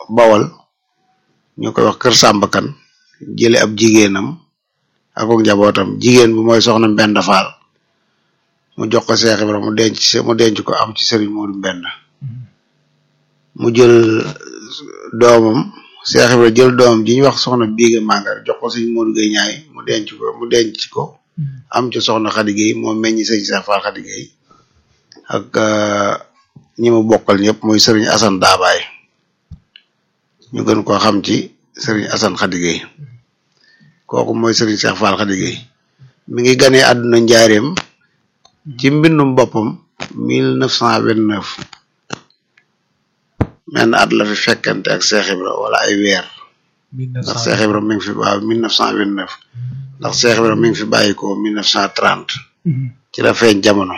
Bawal ñu koy wax kër Samba Kan jële ab jigéenam ak njabootam jigéen bi mooy soxna Mbenda Fall mu jox ko Cheikh Ibrahima mu denc ko am ci Serigne Modou Mbenda mu jël doomam Cheikh Ibrahima jël doomam ji ñuy wax soxna Biige Màngar jox ko Serigne Modou Gueye ñaay mu denc ko am ci soxna Khady Gueye moo meññi Serigne Cheikh Fall Khady Gueye ak ñi mu bokkal ñëpp muy Serigne Assane Dabaye ñu gën koo xam ci Serigne Assane Khady Gueye kooku mooy Serigne Cheikh Fall Khady Gueye mi ngi ganee àdduna njaareem ci mbindum boppam 1929 menn at la fi fekkante ak Cheikh Ibra wala ay weer ndax Cheikh Ibra mi ngi fi waaw 1929 ndax Cheikh Ibra mi ngi fi bàyyi ko 1930 ci la feeñ jamono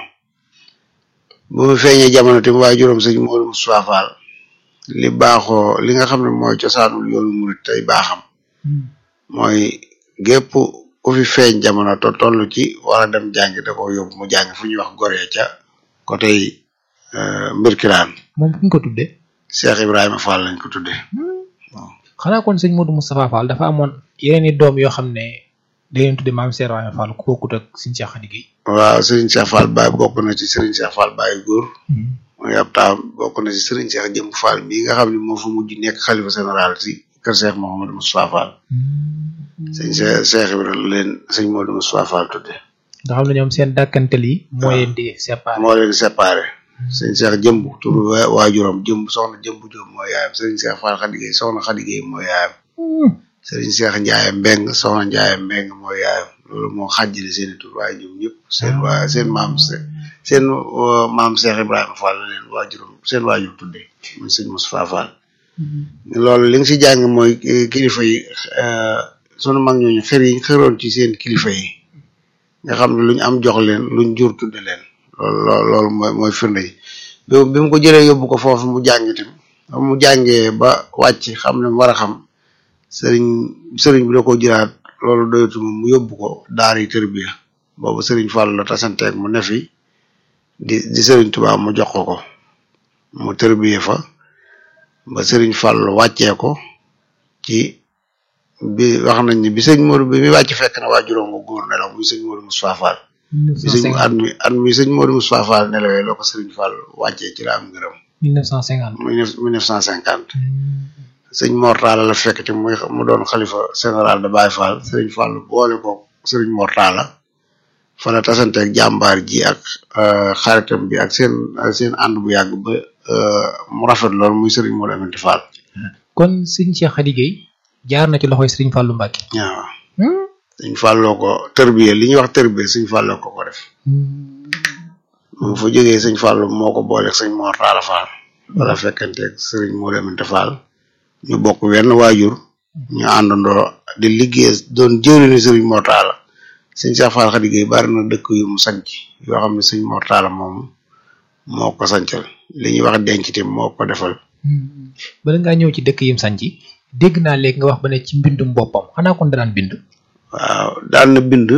bu mu feeñee jamono tamit waaye juróom sëñ Modou Moustapha Fall li baaxoo li nga xam ne mooy cosaanul yoonu murit tey baaxam mooy gépp ku fi feeñ jamono to toll ci war a dem jàngi da ko yóbbu mu jàngi fu ñuy wax Gorée ca côté Mbirkilaan moom fu ñu ko tuddee Cheikh Ibrahima Fall lañ ko tuddee xanaa kon sëñ Modou Moustapha Fall dafa amoon yeneen i doom yoo xam ne da ngeen tuddee maam Cheikh Ibrahima Fall ku bokkut ak sëñ Cheikh Khady Gueye waaw Serigne Cheikh Fall Baye bokk na ci Serigne Cheikh Fall Baye góor mooy ab taam bokk na ci Serigne Cheikh Jëmb Fall bii nga xam ne moo fa mujj nekk xalifa général ci kër Cheikh Mouhamadou Moustapha Fall sëñ Cheikh Ibrahima leen sëñ Modou Moustapha Fall tudde nga xam ne ñoom seen dàkkantal yi moo leen di séparé sëñ Cheikh Jëmb turu waajuram Jëmb soxna Jëmb Jóob mooy yaayam Serigne Cheikh Fall Khady Gueye soxna Khady Gueye mooy yaayam Serigne Cheikh Ndiaye Mbeng soxna Ndiaye Mbeng mooy yaayam loolu moo xàjjale seen i tur waaye ñoom ñëpp seen maam Cheikh Ibrahima Fall la leen waajuram seen waajur tudde muy sëñ Moustapha Fall loolu li nga si jàng mooy kilifa yi sunu mag ñooñu xër yi xëroon ci seen kilifa yi nga xam ne luñ am jox leen luñ jur tudde leen loolu mooy firnde yi bi mu ko jëlee yóbbu ko foofu mu jàng itam mu jàngee ba wàcc xam ne mu war a xam sëriñ bi da ko jëlaat loolu doyatu mu yóbbu ko daari tërbiya boobu sëriñ Fall la tasanteeg mu nefi di sëriñ Tuubaa mu jox ko mu tërbiya fa ba sëriñ Fall wàccee ko ci bi wax nañ ni bi sëñ Modou bi mi wàcc fekk na waa juróom bu góor nelaw muy sëñ Modou Moustapha Fall at mi sëñ Modou Moustapha Fall nelawee loo ko sëriñ Fall wàccee ci la am ngërëm 1950 sëñ Mortala la fekk ci mu doon xalifa général de Baye Fall sëriñ Fall boole ko sëriñ Mortala fa la tasanteeg jàmbaar ji ak xaritam bi ak seen ànd bu yàgg ba mu rafet lool muy sëriñ Modou Aminta Fall kon sëñ Cheikh Khady Gueye jaar na ci loxoy Serigne Fallou Mbacké waaw sëñ Fallou ko tërbiye li ñuy wax tërbiye sëñ Fallou ko def mu fa jógee sëñ Fallou moo ko booleeg sëñ Mortala Fall wala fekkanteeg sëriñ Modou Aminta Fall ñu bokk wenn waajur ñu àndandoo di liggéey doon jëwriñu sëriñ Mortala sëñ Cheikh Fall Khady Gueye bari na dëkk yu mu sanc yoo xam ne sëñ Mortala moom moo ko sancal li ñuy wax dencite moo ko defal bala ngaa ñëw ci dëkk yim sanc dégg naa léegi nga wax ba ne ci mbindum boppam xanaa kon daan bind waaw daan na bind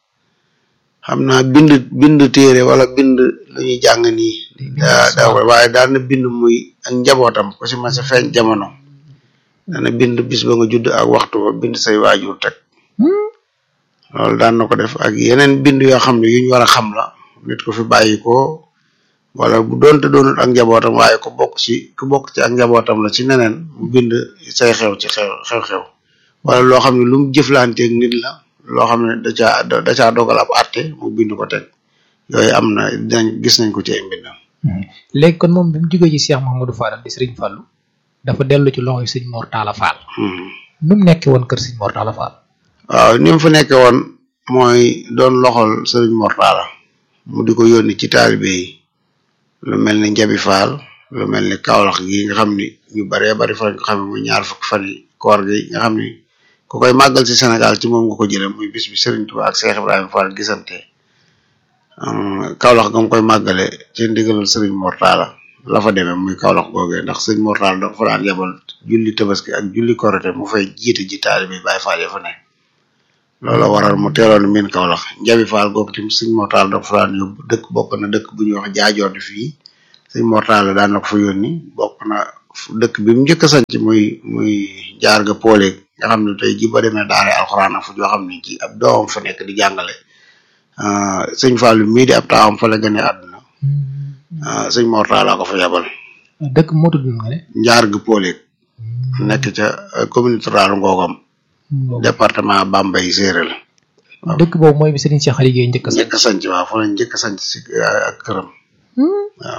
xam naa bind téere wala bind lu ñuy jàng nii daa waaye daan na bind muy ak njabootam ko si ma sa feeñ jamono dana bind bis ba nga judd ak waxtu ba bind say waajur teg loolu daan na ko def ak yeneen bind yoo xam ne yuñ war a xam la nit ko fi bàyyi ko wala bu doonte doonul ak njabootam waaye ku bokk ci ak njabootam la ci neneen mu bind say xew ci xew-xew wala loo xam ne lu mu jëflanteeg nit la loo xam ne da caa dogal ab àtte mu bind ko teg yooyu am na gis nañ ko ci ay mbindam léegi kon moom bi mu jógee ci Cheikh Mouhamadou Fall di Serigne Fallou dafa dellu ci loxoy sëñ Mortala Fall nu mu nekkee woon kër sëñ Mortala Fall waaw ni mu fa nekkee woon mooy doon loxol Serigne Mortala mu di ko yónni ci taalibe yi lu mel ni Njabi Fall lu mel ni Kaolack gi nga xam ni ñu baree bari fa nga xam ne muy ñaar fukki fan yi koor gi nga xam ni ku koy màggal ci Sénégal ci moom nga ko jëlee muy bis bi Serigne Touba ak Cheikh Ibrahima Fall gisante Kaolack nga mu koy màggale ci ndigalul Serigne Mortala la fa demee muy Kaolack googee ndax Serigne Mortala dafa fa daan yebal julli tabaski ak julli korite mu fay jiite ji taalibe Baye Fall ya fa ne loolu waral mu teeloon miin Kaolack Njabi Fall googu tamit sëñ Mortala dafa fa daan yóbbu dëkk bokk na dëkk bu ñuy wax jaajoon fii sëñ Mortala daan na ko fa yónni bokk na dëkk bi mu njëkk a sanc muy jaar ga poole nga xam ne tey ji ba demee daara alxuraan fu joo xam ne ci ab doomam fa nekk di jàngale sëñ Fallou mii di ab taawam fa la gënee àdduna sëñ Mor Talla ko fa yabal. dëkk moo tudd nga ne. njaar ga poole nekk ca commune rurale Ngogom département Bambey séeréer la. dëkk boobu mooy bi Serigne Cheikh Khady Gueye njëkk a sanc waaw fa la njëkk a sanc si ak këram waaw.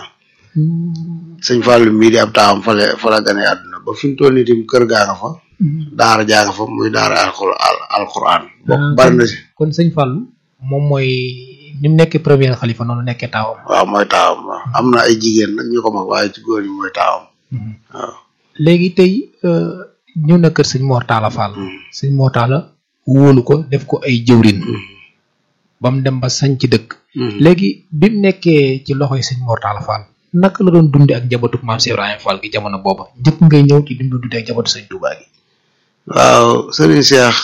sëñ Fallou mii di ab taawam fa la gane àdduna ba fi mu toll nii tim kër gaa nga fa daara jaa nga fa muy daara alquran bokk bari na si. kon sëñ Fallou moom mooy ni mu nekkee premier xalifa noonu nekkee taawam. waaw mooy taawam waaw am na ay jigéen nag ñu ko mag waaye ci góor ñi mooy taawam waaw. léegi tey ñëw na kër sëñ Mor Talla Fall. sëñ Mor Talla wóolu ko def ko ay jëwrin ba mu dem ba sañ ci dëkk. léegi bi mu nekkee ci loxoy sëñ Mor Talla Fall naka la doon dundee ak njabootu maam Cheikh Ibrahima Fall gi jamono booba njëkk ngay ñëw ci dundu dundee ak njabootu sëñ Touba gi. waaw Serigne Cheikh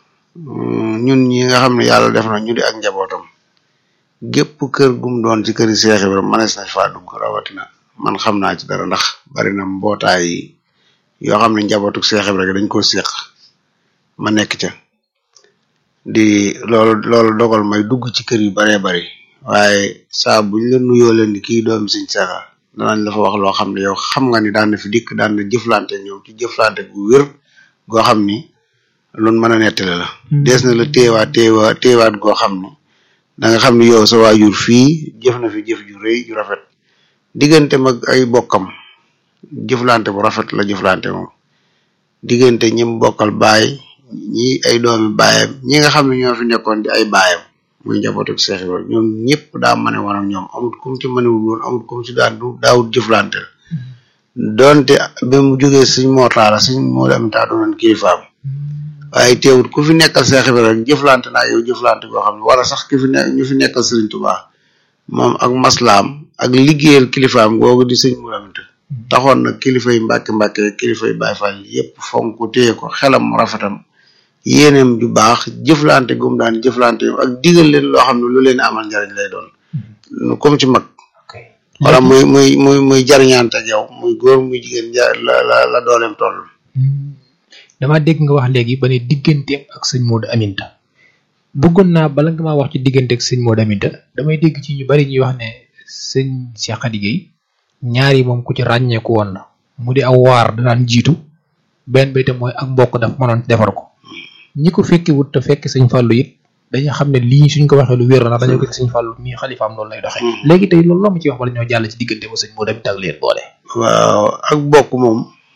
ñun ñi nga xam ne yàlla def na ñu di ak njabootam gépp kër gum doon ci këri Cheikh Ibrahima manees na faa dugg rawatina man xam naa ci dara ndax bari na mbootaay yoo xam ne njabootu Cheikh Ibrahima dañ ko séq ma nekk ca di loolu dogal may dugg ci kër yu baree bari waaye saa buñ la nuyoo leen di kii doomi Sëñ Cheikh danañ la fa wax loo xam ne yow xam nga ni daan na fi dikk daan na jëflante ñoom ci jëflante gu wér goo xam ni loolu mën a nettale la dees na la téewaat goo xam ni da nga xam ni yow sa waajur fii jëf na fi jëf ju rëy ju rafet diggante mag ay bokkam jëflante bu rafet la jëflante moom diggante ñim bokkal baay ñi ay doomi baayam ñi nga xam ne ñoo fi nekkoon di ay baayam muy njabootu Cheikh Ibrahima ñoom ñëpp daa mane woon ak ñoom amut kum ci mënewul woon amut kum ci daawut jëflante doonte ba mu jógee sëñ Mor Talla sëñ moo dem taa doonoon kilifaam waaye teewut ku fi nekkal Cheikh Ibrahima jëflante naa yow jëflante goo xam ne wala sax ki fi ñu fi nekkal Serigne Touba moom ak maslaam ak liggéeyal kilifaam googu di sëñ mu demte taxoon na kilifa yi Mbàkke kilifa yi Baay Faal yëpp fonk ko téye ko xelam mu rafetam yéeneem ju baax jëflante gum daan jëflante ak digal leen loo xam ne lu leen amal njariñ lay doon comme ci mag wala muy jariñante ak yow muy góor muy jigéen la dooleem toll. dama dégg nga wax léegi ba ne digganteem ak sëñ Modou Aminta bëggoon naa bala nga maa wax ci diggante ak sëñ Modou Aminta damay dégg ci ñu bari ñuy wax ne sëñ Cheikh Khady Gueye ñaar yi moom ku ci ràññeeku woon na mu di aw waar daan jiitu benn bi itam mooy ak mbokk daf mënoon defar ko ñi ko fekki wut te fekk sëñ Fallou it dañu xam ne lii suñ ko waxee lu wér na dañoo gis sëñ Fallou nii xalifaam loolu lay doxee. léegi tey loolu la ma ci wax wala ñoo jàll ci diggante ba sëñ Modou Aminta ak leen boole. waaw ak bokk moom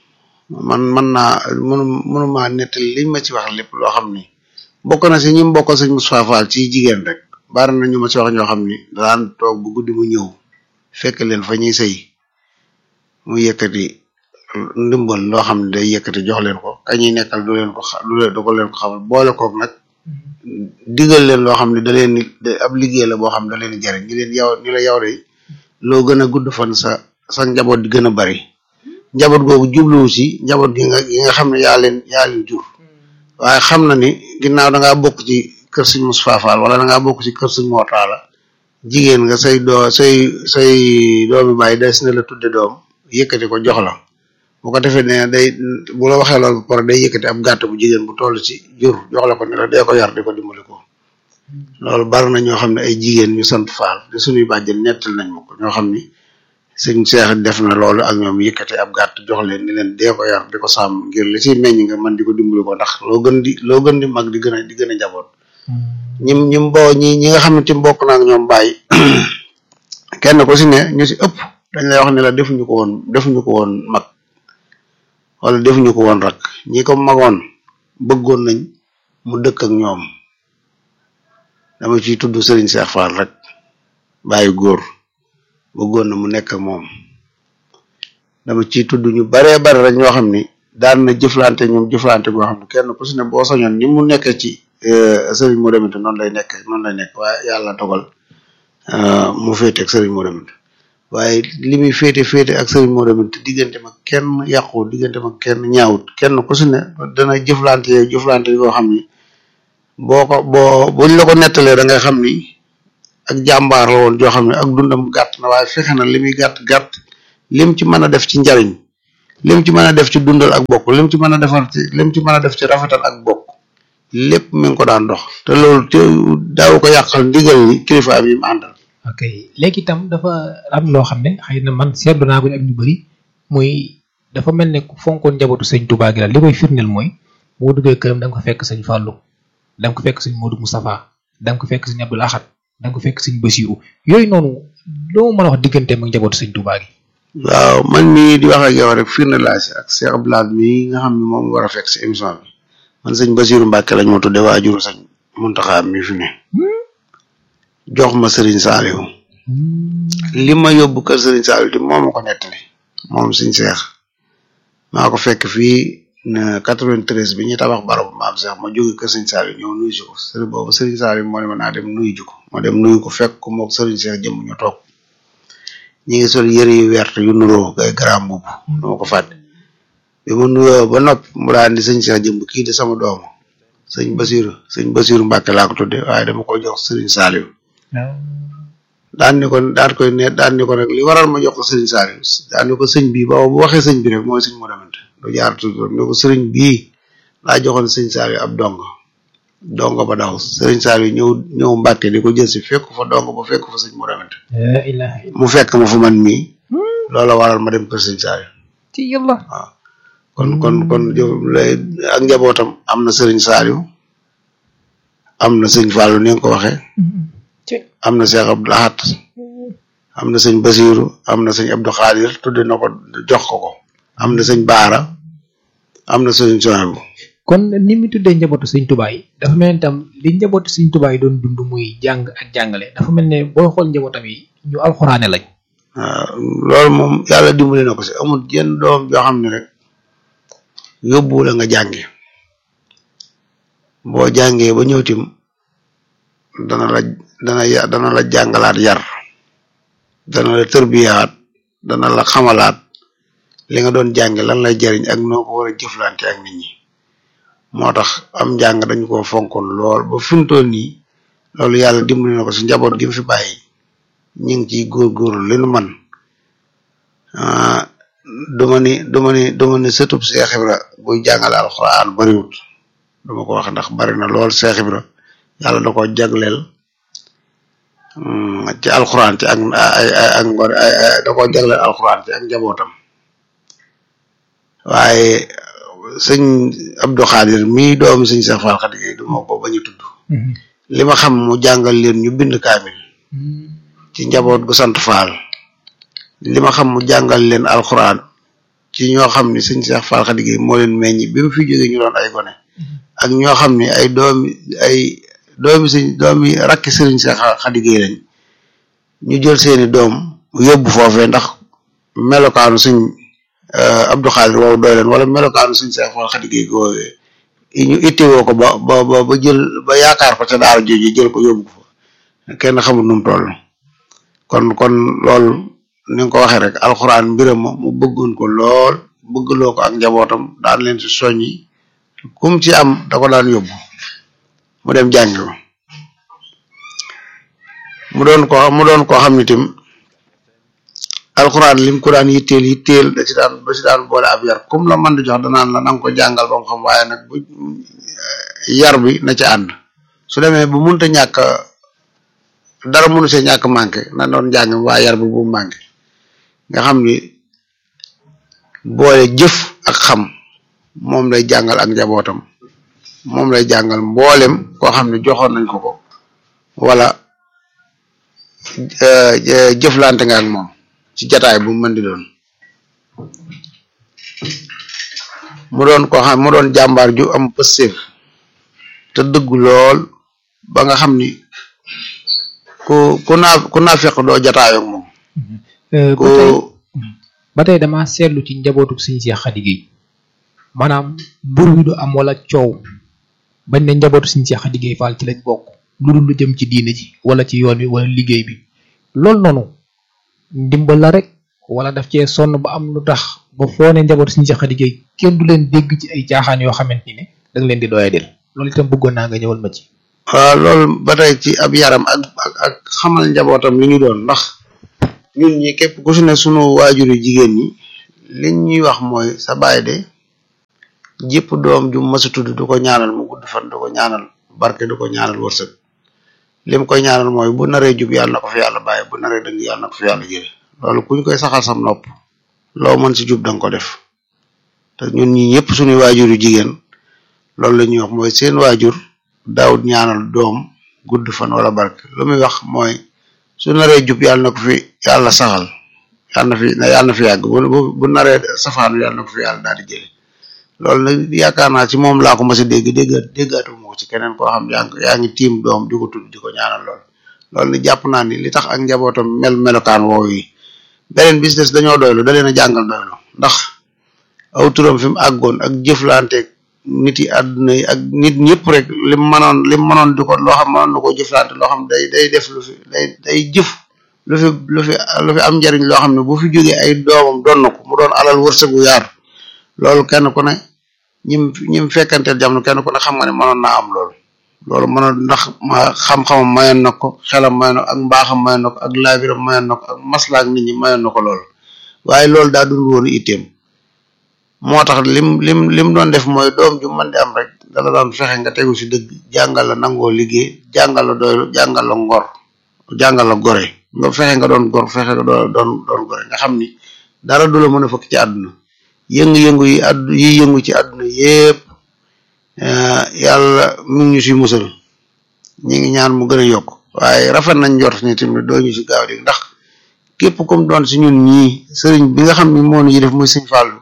mën naa mënuma nettali liñ ma ci wax lépp loo xam ni bokk na si ñi mu bokkal sëñ Moustapha Fall ci jigéen rek bari na ñu ma ci wax ñoo xam ni daan toog bu guddi mu ñëw fekk leen fa ñuy sëy mu yëkkati ndimbal loo xam ne day yëkkati jox leen ko kañuy nekkal du ko leen ko xamal boole koog nag digal leen loo xam ne da leen ab liggéey la boo xam ne da leen di jariñ ñu la yow de loo gën a gudd fan sa njaboot di gën a bari njaboot googu jubluwu si njaboot gi nga xam ne yaa leen jur waaye xam na ni ginnaaw da ngaa bokk ci kër sëñ Moustapha Fall wala da ngaa bokk ci kër sëñ Mor Talla jigéen nga say doomi bàyyi des na la tudde doom yëkkati ko jox la bu ko defee ne day bu la waxee loolu ba pare day yëkkati ab gàtt bu jigéen bu toll ci jur jox la ko ne la dee ko yar di ko dimbali ko loolu bari na ñoo xam ne ay jigéen ñu sant Fall te suñuy bàjjen nettal nañ ma ko ñoo xam ni sëñ Cheikh def na loolu ak ñoom yëkkati ab gàtt jox leen ni leen dee ko yar di ko sàmm ngir li ci meññ nga mën di ko dimbali ko ndax loo gën di mag di gën a njaboot ñi nga xam ne ci mbokk naa ak ñoom bàyyi kenn ko si ne ñu si ëpp dañ lay wax ne la defuñu ko woon mag wala defuñu ko woon rak ñi ko magoon bëggoon nañ mu dëkk ak ñoom dama ciy tudd Serigne Cheikh Fall rek bàyyi góor bëggoon na mu nekk ak moom dama ciy tudd ñu baree bari rek ñoo xam ni daan na jëflante ñoom jëflante goo xam ne kenn ku si ne boo sañoon ni mu nekkee ci Serigne Modou Aminta noonu lay nekk waaye yàlla dogal mu féete ak Serigne Modou Aminta waaye li muy féete ak Serigne Modou Aminta diggante ma kenn yàqu diggante ma kenn ñaawut kenn ku si ne dana jëflante yoo xam ni buñ la ko nettalee da ngay xam ni ak jàmbaar la woon joo xam ne ak dundam gàtt na waaye fexe na li muy gàtt lim ci mën a def ci njariñ lim ci mën a def ci dundal ak bokk lim ci mën a defar ci lim ci mën a def ci rafetal ak bokk lépp mi ngi ko daan dox te loolu te daaw ko yàqal ndigal ni kilifa yi mu àndal. ok léegi itam dafa am loo xam ne xëy na man seetlu naa ko ak ñu bëri muy dafa mel ne ku fonkoon njabootu sëñ Touba gi la li koy firndeel mooy boo duggee këram da nga ko fekk sëñ Fallou da nga ko fekk sëñ Modou Moustapha da nga ko fekk sëñ Abdoul Ahad da nga ko fekk sëñ Bassirou yooyu noonu loo mën a wax digganteem ak njabootu sëñ Touba gi. waaw man mii di wax ak yow rek firnde laa si ak Cheikh Abdoulaye mii nga xam ne moom war a fekk si émission bi man sëñ Bassirou Mbacke lañ ma tudde waajuru sëñ Mountakha mi fi ne jox ma Serigne Saliou li ma yóbbu kër Serigne Saliou di moom ma ko nettali moom sëñ Cheikh maa ko fekk fii na 93 bi ñuy tabax barabu maam Cheikh ma jóge kër Serigne Saliou ñëw nuyu ji ko Serigne boobu Serigne Saliou moo ne ma naa dem nuyu ji ko ma dem nuyu ko fekk ko moog Serigne Cheikh jëm ñu toog ñi ngi sol yëre yu wert yu nuroo ay grand mbubb dama ko fàtte bi ma nuyoo ba nopp mu daan di sëñ Cheikh jëmb kii de sama doomu sëñ Bassirou Mbacke laa ko tudde waaye dama ko jox Serigne Saliou daan ni ko nag li waral ma jox ko Serigne Saliou daan ni ko sëñ bii ba bu waxee sëñ bi rek mooy sëñ mu demante du jaar tudd ni ko sëriñ bii laa joxoon sëñ Saliou ab dongo ba daw Serigne Saliou ñëw Mbacke di ko jël si fekk fa dongo ba fekk fa sëñ mu demante mu fekk ma fu man mii loola waral ma dem kër sëñ Saliou ci yàlla waaw kon ak njabootam am na Serigne Saliou am na sëñ Fallou ni nga ko waxee am na Cheikh Abdoul Ahad am na sëñ Bassirou am na sëñ Abdou Khadir tudde na ko jox ko am na sëñ Baara am na sëñ Sohabu kon ni mu tuddee njabootu sëñ Touba yi dafa mel ne tam li njabootu sëñ Touba yi doon dund muy jàng ak jàngale dafa mel ne booy xool njabootam yi ñu alxuraane lañ. waaw loolu moom yàlla dimbali na ko si amul jenn doom joo xam ne rek yóbbu la nga jàngi boo jàngee ba ñëw tim dana la jàngalaat yar dana la tërbiyaat dana la xamalaat li nga doon jànge lan lay jariñ ak noo ko war a jëflante ak nit ñi moo tax am njàng dañ koo fonkoon lool ba fi mu toll nii loolu yàlla dimbali na ko si njaboot gi mu fi bàyyi ñu ngi ciy góorgóorlu li nu man duma ni sëtub Seex Ibra buy jàngale alxuraan bariwut duma ko wax ndax bari na lool Seex Ibra yàlla da ko jagleel ci alxuraan ci ak ngor da ko jagleel alxuraan ci ak njabootam waaye sëñ Abdou Khadir mii doomi sëñ Cheikh Fall Khady duma ko bañu tudd li ma xam mu jàngal leen ñu bind kaamil ci njaboot gu sant Fall li ma xam mu jàngal leen alxuraan ci ñoo xam ni sëñ Cheikh Fall Khady moo leen meññi bi mu fi jógee ñu doon ay gone ak ñoo xam ni ay doomi rakki sëriñ Cheikh Khady lañ ñu jël seeni doom yóbbu foofee ndax melokaanu sëñ Abdou Khadir woowu doy leen wala melokaanu sëñ Cheikh Fall Khady googee ñu ittewoo ko ba jël ba yaakaar ko ca daara jooju jël ko yóbbu ko fa kenn xamul nu mu toll kon loolu ni nga ko waxee rek alxuraan mbiram mu bëggoon ko lool bëggloo ko ak njabootam daan leen si soññi kum ci am da ko daan yóbbu mu dem jàngi ko mu doon koo xam ne tim alxuraan lim ko daan yitteel da ci daan boole ab yar comme la mën di jox danaan la nanga ko jàngal ba mu xam waaye nag bu yar bi na ci ànd su demee bu munta ñàkk dara mënu see ñàkk manqué na doon jàng waaye yar bi bu manqué nga xam ni boole jëf ak xam moom lay jàngal ak njabootam moom lay jàngal mboolem koo xam ne joxoon nañ ko wala jëflante nga ak moom ci jataay bu mën di doon mu doon jàmbaar ju am pëstéef te dëgg lool ba nga xam ni ku naa fekk doo jataayoo ak moom ba tey dama seetlu ci njabootu sëñ Cheikh Khady maanaam bur wi du am wala coow bañ ne njabootu sëñ Cheikh Khady Fall ci lañ bokk lu dul lu jëm ci diine ji wala ci yoon wi wala liggéey bi loolu noonu ndimbal la rek wala daf cee sonn ba am lu tax ba foo ne njabootu sëñ Cheikh Khady kenn du leen dégg ci ay caaxaan yoo xamante ni da nga leen di doyadil loolu itam bëggoon naa nga ñëwal ma ci. waaw loolu ba tey ci ab yaram ak xamal njabootam li ñu doon ndax ñun ñi képp ku si ne sunu waajur yu jigéen ñi liñ ñuy wax mooy sa baay de jépp doom ju mësa tudd du ko ñaanal mu gudd fan du ko ñaanal barke du ko ñaanal wërsëg lim koy ñaanal mooy bu naree jub yàlla na ko fi yàlla bàyyi bu naree dëng yàlla na ko fi yàlla jële loolu kuñ koy saxal sam nopp loo mën si jub danga ko def te ñun ñi ñëpp suñuy waajur yu jigéen loolu la ñuy wax mooy seen waajur daawut ñaanal doom gudd fan wala barke lu muy wax mooy su naree jub yàlla na ko fi yàlla saxal yàlla na fi yàgg bu naree safaanu yàlla na ko fi yàlla daal di jële loolu nag yaakaar naa ci moom laa ko mas a déggaatu moo ci keneen koo xam yaa ngi tiim doom di ko tudd di ko ñaanal loolu ni jàpp naa ni li tax ak njabootam melokaan woowu yi beneen business dañoo doylu da leen a jàngal doylu ndax aw turam fi mu àggoon ak jëflanteeg nit yi àdduna yi ak nit ñëpp rek lim mënoon di ko loo xam mënoon na ko jëflante loo xam day def day jëf lu fi am njariñ loo xam ne bu fi jógee ay doomam doon na ko mu doon alal wërsëgu yaar loolu kenn ku ne ñim fekkanteel jamono kenn ku ne xam nga ne mënoon naa am loolu mënoon ndax xam-xamam mayoon na ko xelam mayoon na ko ak mbaaxam mayoon na ko ak laabiram mayoon na ko ak maslaak nit ñi mayoon na ko loolu waaye loolu daa dund woon itteem moo tax lim doon def mooy doom ju mën di am rek dala doon fexe nga tegu si dëgg jàngal la nangoo liggéey jàngal la doylu jàngal la ngor jàngal la gore nga fexe nga doon gor fexe nga doon gore nga xam ni dara du la mën a fëkk ci àdduna yëngu-yëngu yi yëngu ci àdduna yépp yàlla mu ngi ñu si musal ñi ngi ñaan mu gën a yokk waaye rafet nañ njort ni tamit doo ñu si gaaw di ndax képp comme doon si ñun ñii sëriñ bi nga xam ni moo ñu def muy sëñ Fallu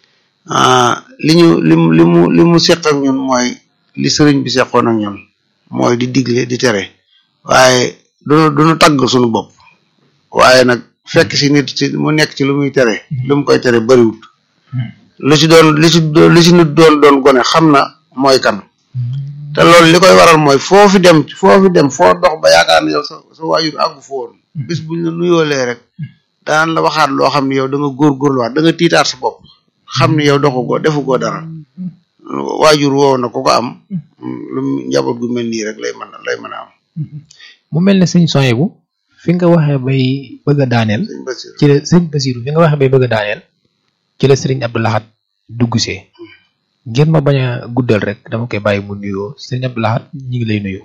li mu seq ak ñun mooy li sëriñ bi seqoon ak ñun mooy di digle di tere waaye duñu tagg suñu bopp waaye nag fekk si nit ci mu nekk ci lu muy tere lu mu koy tere bariwut li si nit doon gone xam na mooy kan te loolu li koy waral mooy foofi dem foo dox ba yaakaar ne yow sa waajur àggu fa woon bis buñ la nuyoolee rek daan la waxaat loo xam ne yow da nga góorgóorluwaat da nga tiitaat sa bopp xam ne yow defugoo dara waajur woow na ko am lu njaboot gu mel nii rek lay mën a am. mu mel ne sëñ Sohaybu fi nga waxee bay bëgg a daaneel ci la sëñ Basiru fi nga waxee bay bëgg a daaneel ci la sëriñ Abdou Lahad dugg see ngir ma bañ a guddal rek dama koy bàyyi mu nuyoo sëriñ Abdou Lahad ñi ngi lay nuyu.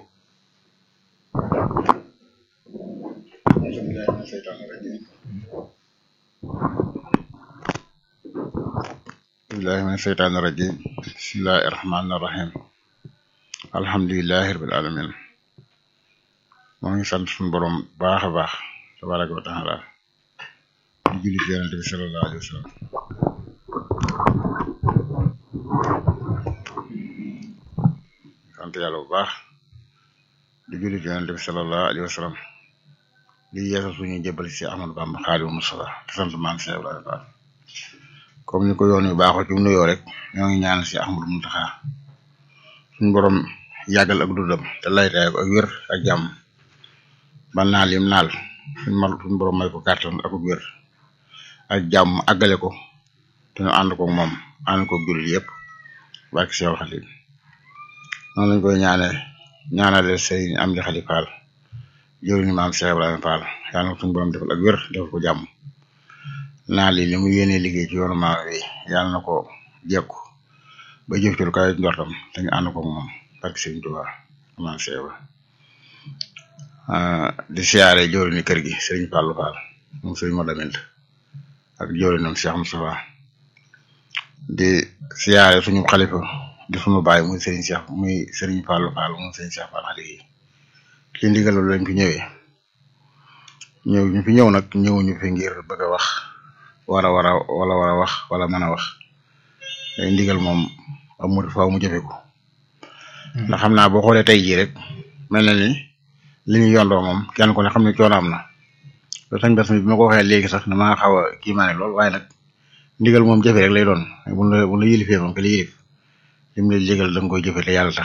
billahi min sheytaani rajim bismillahi rahmaani rahim alhamdulilahi rabbil alamin moo ngi sant suñu borom baax a baax tabaraka wa taala di julli ci yonent bi sallallahu alayhi wa sallam sant yàlla bu baax di julli ci yonent bi sallallahu alayhi wa sallam di yeesal suñu jëbbal ci Ahmadou Bamba Xaadimu Mustafaa te sant maam Cheikh Ibrahima Fall comme ni ko yoon yu baaxoo ci nuyoo rek ñoo ngi ñaanal ci Ahmadou Muntaxa suñu borom yàggal ak dundam te laytaay ko ak wér ak jàmm ba naal yim naal suñu borom may ko kàttan ak wér ak jàmm àggale ko te ñu ànd ko moom ànd ko jullit yëpp barke Seex Xaadim noonu lañ koy ñaanale Sëriñ Amdi Xadi Fall jëruñu maam Cheikh Ibrahima Fall yàlla na ko suñu borom defal ak wér defal ko jàmm naal yi li mu yéenee liggéey ci yoonu maam wi yàlla na ko jekku ba jëf ci lu kaw njortam te ñu ànd ko moom barke Sëriñ Tuubaa maam Cheikh di siyaare jëruñu kër gi Sëriñ Fallu Fall moom Sëriñ Modou Aminta ak jëruñam Cheikh Moustapha di siyaare suñu xalifa di suñu baay muy Sëriñ Fallu Fall moom Sëriñ Cheikh Fall xale yi ci ndigal loolu lañ fi ñëw nag ñëwuñu fi ngir bëgg a wax war a wax wala mën a wax ay ndigal moom amul faaw mu jëfe ko ndax xam naa boo xoolee tey jii rek mel na ni li ñu yondoo moom kenn ku ne xam ne coono am na loolu sañ bés bi ma ko waxee léegi sax ne maa xaw a kii maa ne lool waaye nag ndigal moom jëfe rek lay doon bu la yilifee moom ke la yilif lim lay jégal da nga koy jëfe te yàlla tax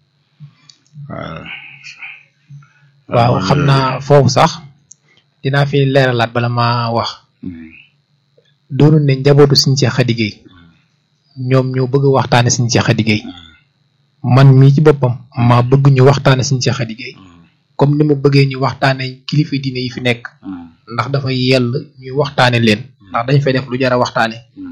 waaw xam naa foofu sax dinaa fi leeralaat bala ma wax doonu ne njabootu Sëriñ Cheikh Khady Gueye ñoom ñoo bëgg waxtaane Sëriñ Cheikh Khady Gueye man mii ci boppam maa bëgg ñu waxtaane Sëriñ Cheikh Khady Gueye comme ni ma bëggee ñu waxtaane kilifa diine yi fi nekk ndax dafa yell ñuy waxtaane leen ndax dañ fay def lu jar a waxtaane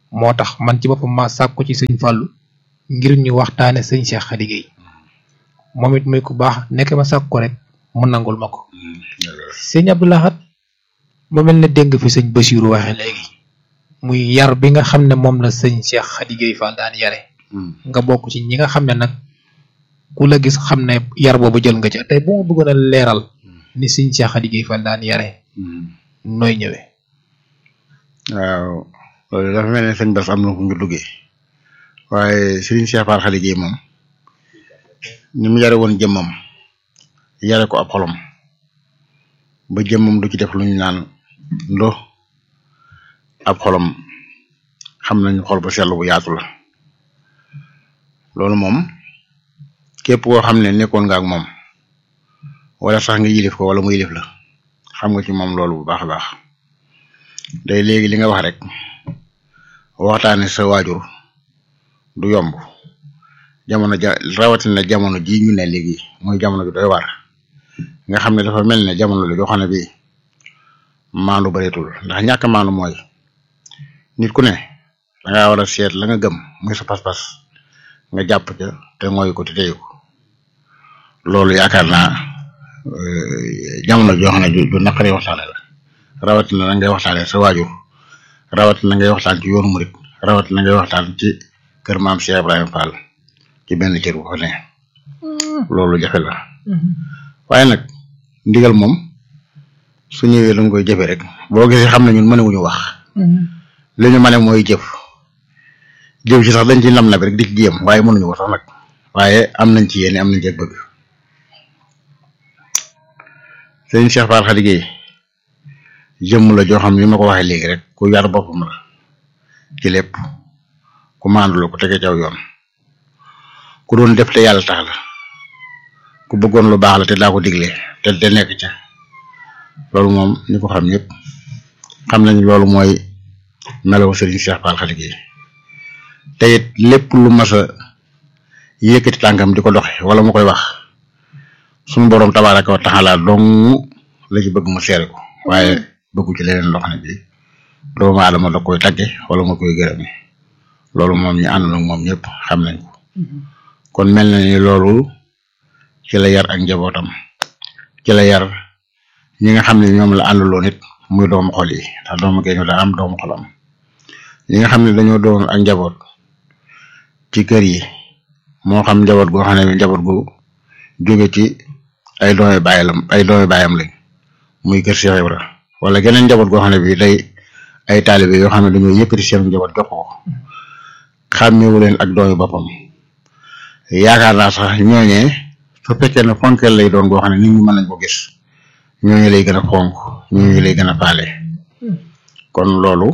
moo tax man ci boppam ma sàkku ci sëñ Fallou ngir ñu waxtaane sëñ Cheikh Khady Gueye moom it muy ku baax nekk ma sàkku ko rek mu nangul ma ko sëñ Abdou Lahad mu mel ne dégg fi sëñ Bassirou waxe léegi muy yar bi nga xam ne moom la sëñ Cheikh Khady Gueye Fall daan yare nga bokk ci ñi nga xam ne nag ku la gis xam ne yar boobu jël nga ca tey bu ma bëggoon a leeral ni sëñ Cheikh Khady Gueye Fall daan yare nooy ñëwee. waaw loolu dafa mel ne sëñ Bass am na ku ñu duggee waaye sëriñ Cheikh Fall Khady Gueye moom ni mu yare woon jëmmam yare ko ab xolom ba jëmmam du ci def lu ñu naan ndo ab xolom xam nañu xol bu sell bu yaatu la loolu moom képp koo xam ne nekkoon nga ak moom wala sax nga yilif ko wala mu yilif la xam nga ci moom loolu bu baax a baax day léegi li nga wax rek waxtaane sa waajur du yomb jamono rawatina jamono ji ñu ne léegi muy jamono ji doy war nga xam ne dafa mel ne jamono la joo xam ne bii maandu bareetul ndax ñàkk maandu mooy nit ku ne da ngaa war a seet la nga gëm muy sa pas-pas nga jàpp ca te ngooy ko te téye ko loolu yaakaar naa jamono joo xam ne ju naqaree waxtaane la rawatina na ngay waxtaane sa waajur rawatina ngay waxtaan ci yoonu murit rawatina ngay waxtaan ci kër maam Cheikh Ibrahima Fall ci benn cër bu fa ne loolu jafe la waaye nag ndigal moom su ñëwee da nga koy jëfe rek boo gisee xam ne ñun mënewuñu wax li ñu mane mooy jëf ci sax dañ ci nam na bi rek di ci jéem waaye mënuñu ko sax nag waaye am nañ ci yéene am nañ ci bëgg sëñ Cheikh Fall Khady Gueye jëmm la joo xam ne li ma ko waxee léegi rek ku yar boppam la ci lépp ku maandu la ku tege caw yoon ku doon def te yàlla tax la ku bëggoon lu baax la te daa ko digle te nekk ca loolu moom ñi ko xam ñëpp xam nañ loolu mooy melaw sëriñ Cheikh Fall Khady Gueye te it lépp lu mas a yëkkati tànkam di ko doxe wala mu koy wax suñu boroom tabaaraka wa taala dong la ci bëgg mu seere ko waaye bëggu ci leneen loo xam ne bi doomu aadama da koy tagge wala mu koy gërëme loolu moom ñu ànd nag moom ñëpp xam nañ ko kon mel na ni loolu ci la yar ak njabootam ci la yar ñi nga xam ne ñoom la àndaloo nit muy doomu xol yi ndax doomu géeñu daa am doomu xolam ñi nga xam ne dañoo doon ak njaboot ci kër yi moo xam njaboot goo xam ne njaboot gu jóge ci ay doomi baayam lañ muy kër Cheikh Ibra wala geneen njaboot goo xam ne bi day ay taalibe yoo xam ne dañoo yëkkati seen njaboot jox ko xàmmewu leen ak doomi boppam yaakaar naa sax ñooñee su fekkee ne fonkeel lay doon goo xam ne nit ñi mën nañ ko gis ñooñu lay gën a fonk ñooñu lay gën a faale kon loolu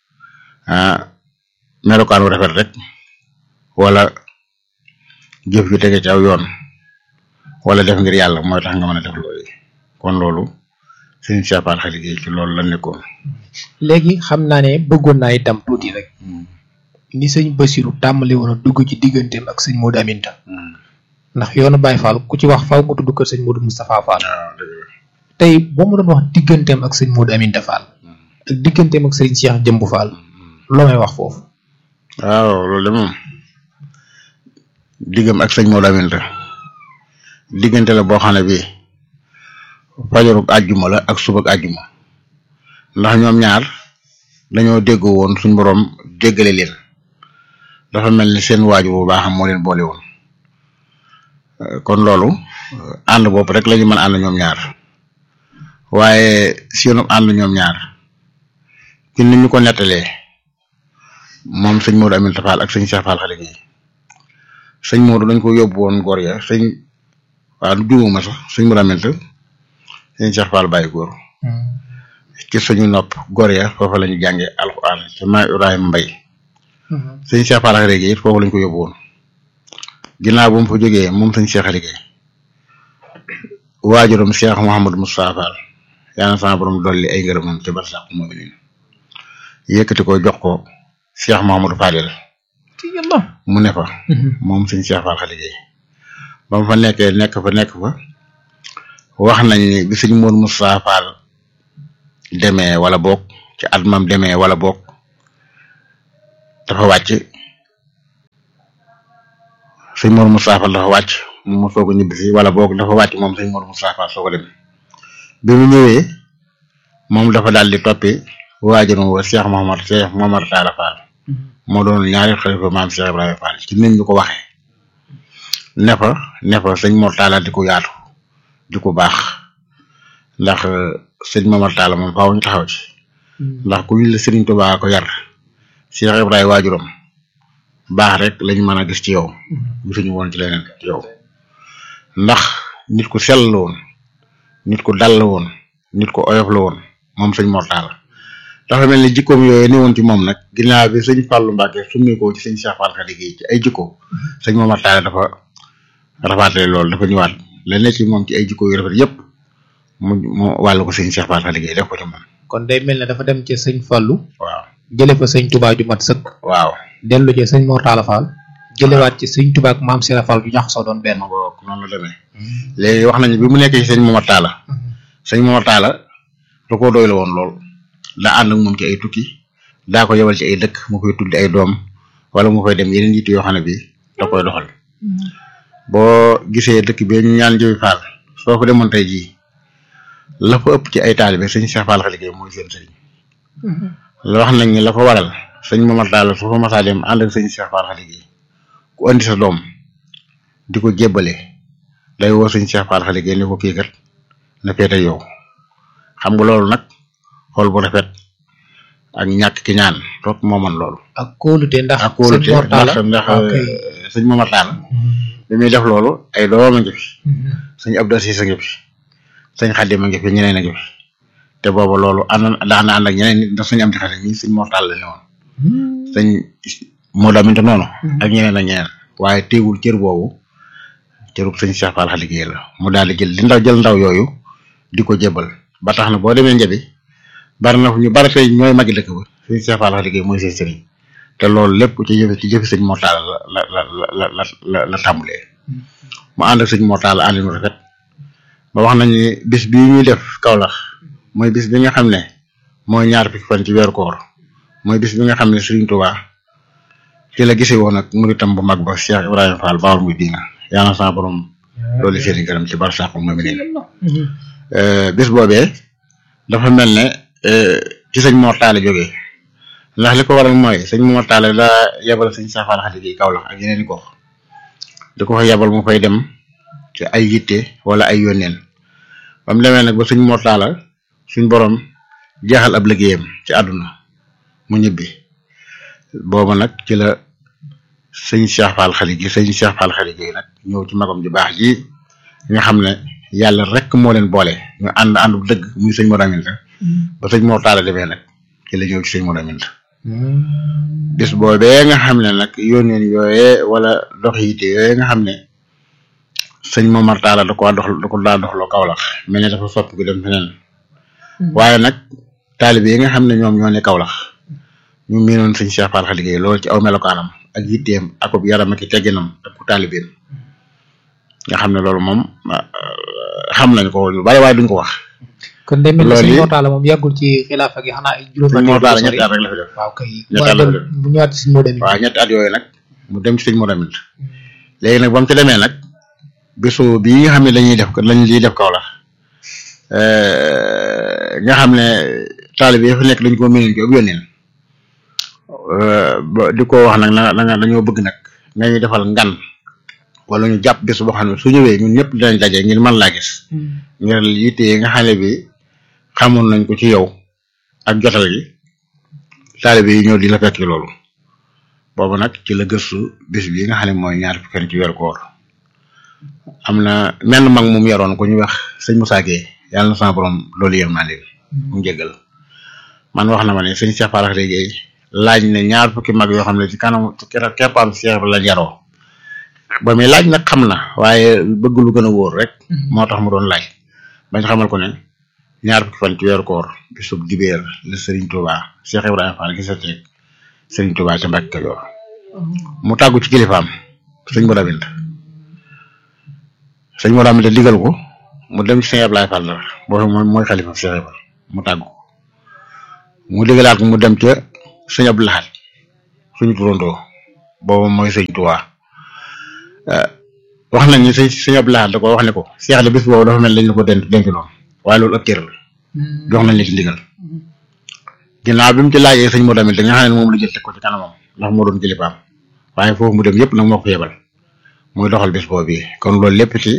melokaan wu rafet rek wala jëf ju tege ci aw yoon wala def ngir yàlla mooy tax nga mën a def loolu kon loolu sëñ Cheikh Fall Khady Gueye ci loolu la nekkoon. léegi xam naa ne bëggoon naa itam tuuti rek ni sëñ Bassirou tàmbali woon a dugg ci digganteem ak sëñ Modou Aminta ndax yoonu Baye Fall ku ci wax faaw nga tudd kër sëñ Modou Moustapha Fall tey boo ma doon wax digganteem ak sëñ Modou Aminta Fall ak digganteem ak sëñ Cheikh Jëmbu Fall loo may wax foofu. waaw loolu de moom diggam ak sëñ Modou Aminta diggante la boo xam ne bii fajarug àjjuma la ak subag àjjuma ndax ñoom ñaar dañoo déggoo woon suñ borom déggale leen dafa mel ni seen waajur bu baaxam moo leen boole woon kon loolu ànd bopp rek lañu mën ànd ñoom ñaar waaye seenu ànd ñoom ñaar ci ni ñu ko nettalee moom sëñ Modou Aminta Fall ak sëñ Cheikh Fall Khady Gueye sëñ Modou dañ ko yóbbu woon góor ya waaw du juumuma sax sëñ Modou Aminta sëñ Cheikh Fall bàyyi góor ci suñu nopp góor ya foofa lañu jànge alxuraan ci ma Ibrahima Mbay sëñ Cheikh Fall Khady Gueye foofu lañ ko yóbbu woon ginnaaw bu mu fa jógee moom sëñ Cheikh Khady Gueye waajuram Cheikh Mouhamadou Moustapha Fall yàlla na sama borom dolli ay ngërëmam ci barsàq moom nii yëkkati ko jox ko Cheikh Mouhamadou Fadel mu ne fa moom sëñ Cheikh Fall Khady Gueye ba mu fa nekkee nekk fa wax nañ ni bi sëñ Modou Moustapha Fall demee wala boog ci at mam demee wala boog dafa wàcc sëñ Mor Moustapha Fall dafa wàcc mu soog a ñibbisi wala boog dafa wàcc moom sëñ Mor Moustapha Fall soog a dem bi mu ñëwee moom dafa daal di toppi waajuram wa Cheikh Momar Talla Fall moo doon ñaari xalifa maam Cheikh Ibrahima Fall ci nit ñu ko waxee ne fa sëñ Mor Talla di ko yaatu di ko baax ndax sëñ Momar Talla moom faaw ñu taxaw ci ndax ku ñu la Serigne Touba ko yar Cheikh Ibrahima waajuram baax rek lañ mën a gis ci yow gisuñu woon ci leneen ci yow ndax nit ku sell la woon nit ku dal la woon nit ku oyof la woon moom sëñ Mor Talla dafa mel ni jikkoom yooyu ni woon ci moom nag ginnaaw bi sëñ Fallou Mbacke summikoo ci sëñ Cheikh Fall Khady ci ay jikko sëñ Momar Talla dafa rafaatale loolu dafa ñëwaat la nekk ci moom ci ay jikko yu rafet yëpp mu wàllu ko sëñ Cheikh Fall Khady def ko ci moom. kon day mel ne dafa dem ci sëñ Fallou. waaw jële fa sëñ Touba ju mat sëkk. waaw dellu ci sëñ Mor Talla Fall. jëlewaat ci sëñ Touba ak maam Cheikh Fall ju jaxasoo doon benn. noonu la demee léegi wax nañu bi mu nekkee ci sëñ Momar Talla. sëñ Momar Talla da koo doy la woon lool daa ànd ak moom ci ay tukki daa ko yebal ci ay dëkk mu koy tuddi ay doom wala mu koy dem yeneen yitt yoo xam ne bii da koy doxal boo gisee dëkk bi ñu ñaan Njabi Fall soo fa demoon tey jii la fa ëpp ci ay taalibe sëñ Cheikh Fall Khady mooy seen sëriñ la wax nañ ni la ko waral sëñ Momar Talla su fa masaa dem ànd ak sëñ Cheikh Fall Khady ku andi sa doom di ko jébbale day woo sëñ Cheikh Fall Khady ni ko kii kat na féete yow xam nga loolu nag xool bu rafet ak ñàkk ki ñaan toog moo man loolu. ak kóolute ndax sëñ Momar Talla bi muy def loolu ay doom a ngi fi sëñ Abdou Assis a ngi fi sëñ Khadim a ngi fi ñeneen a ngi fi te booba loolu daan na ànd ak ñeneen nit ndax sëñ am di xale ñi sëñ Mor Talla la ne woon sëñ moo daminte noonu ak ñeneen ak ñeneen waaye teewul cër boobu cërub sëñ Cheikh Fall Khady la mu daal di jël ndaw yooyu di ko jébal ba tax na boo demee Njabi bari na ñu bari tey ñooy magi dëkk ba sëñ Cheikh Fall Khady mooy seen sëriñ te loolu lépp ci jëfi sëñ Mor Talla la tàmbalee mu ànd ak sëñ Mor Talla ànd nu rafet ba wax nañ ni bis bii ñuy def Kaolack mooy bis bi nga xam ne mooy ñaar fukki fan ci weeru koor mooy bis bi nga xam ne Serigne Touba ci la gisee woon ak muritam bu mag ba Cheikh Ibrahima Fall Baol muy diina yàlla na sa borom loolu seeni gërëm ci bar saqum ma mi bis boobee dafa mel ne ci sëñ Mor Talla jógee ndax li ko waral mooy sëñ Mor Talla daa yebal sëñ Cheikh Fall Khady Kaolack ak yeneen i gox di ko fa yebal mu fay dem ci ay yitte wala ay yónneen ba mu demee nag ba sëñ Mor Talla suñ borom jeexal ab liggéeyam ci àdduna mu ñibbi boobu nag ci la sëñ Cheikh Fall Khady nag ñëw ci magam ju baax ji nga xam ne yàlla rek moo leen boole ñu àndu dëgg muy sëñ Modou Aminta ba sëñ Mor Talla demee nag ci la ñëw ci sëñ Modou Aminta bis boobee nga xam ne nag yónneen yooyee wala dox yitte yooyee nga xam ne sëñ Momar Talla da ko daa doxloo Kaolack mel ne dafa soppi ko dem feneen waaye nag taalibe yi nga xam ne ñoom ñoo ne Kaolack ñu miinoon sëñ Cheikh Fall Khady loolu ci aw melokaanam ak yitteem akub yaram ak tegginam ak ku taalibeem nga xam ne loolu moom xam nañ ko lu bari waaye duñ ko wax. kon day mel ne sëñ Mor Talla moom yàggul ci xilaafa gi xanaa ay juróomi at. sëñ Mor Talla ñetti at rek la fi def. waaw kay ñetti at la fi def bu ñëwaat ci sëñ Modou Aminta. waaw ñetti at yooyu nag mu dem ci sëñ Modou Aminta léegi nag ba mu ci demee nag bisu bii nga xam ne lañuy def Kaolack nga xam ne taalibe yi fa nekk dañ ko mënoon ci ab yónneen di ko wax nag dañoo bëgg nag nga ñu defal ngan wala ñu jàpp bis boo xam ne su ñëwee ñun ñëpp dinañ daje ngir mën laa gis ngir yitte nga xam ne bi xamoon nañ ko ci yow ak jotal gi taalibe yi ñëw di la fekk loolu boobu nag ci la gëstu bis bi nga xam ne mooy ñaar fukki fan ci weeru koor am na menn mag mu yaroon ko ñu wax sëñ Moussa Gueye yàlla na sama borom loolu yërmande mu jéggal man wax na ma ne sëñ Cheikh Fall Khady laaj ne ñaar fukki mag yoo xam ne ci kanam ci keppaam Cheikh la jaroo ba muy laaj nag xam na waaye bëgg lu gën a wóor rek moo tax mu doon laaj bañ xamal ko ne ñaar fukki fan ci weeru koor bisub dibéer la Serigne Touba Cheikh Ibrahima Fall gisateeg Serigne Touba ca Mbàkke Kajoor mu tàggu ci kilifaam sëñ Modou Aminta digal ko mu dem ci sëñ Ablaye Fall la boobu mooy xalifa Cheikh Ibrahima mu tàggu mu digalaat ko mu dem ca sëñ Abdou Lahad suñu turandoo boobu mooy sëñ Tuubaa wax nañ ni sëñ Abdou Lahad da ko wax ne ko Cheikh de bis boobu dafa mel lañ la ko denc loon waaye loolu ab cër la jox nañ la ci ndigal ginnaaw bi mu ci laajee sëñ Modou Aminta nga xam ne moom la jël teg ko ci kanamam ndax moo doon kilifaam waaye foofu mu dem yëpp nag moo ko yebal muy doxal bis boobu bi kon loolu lépp ci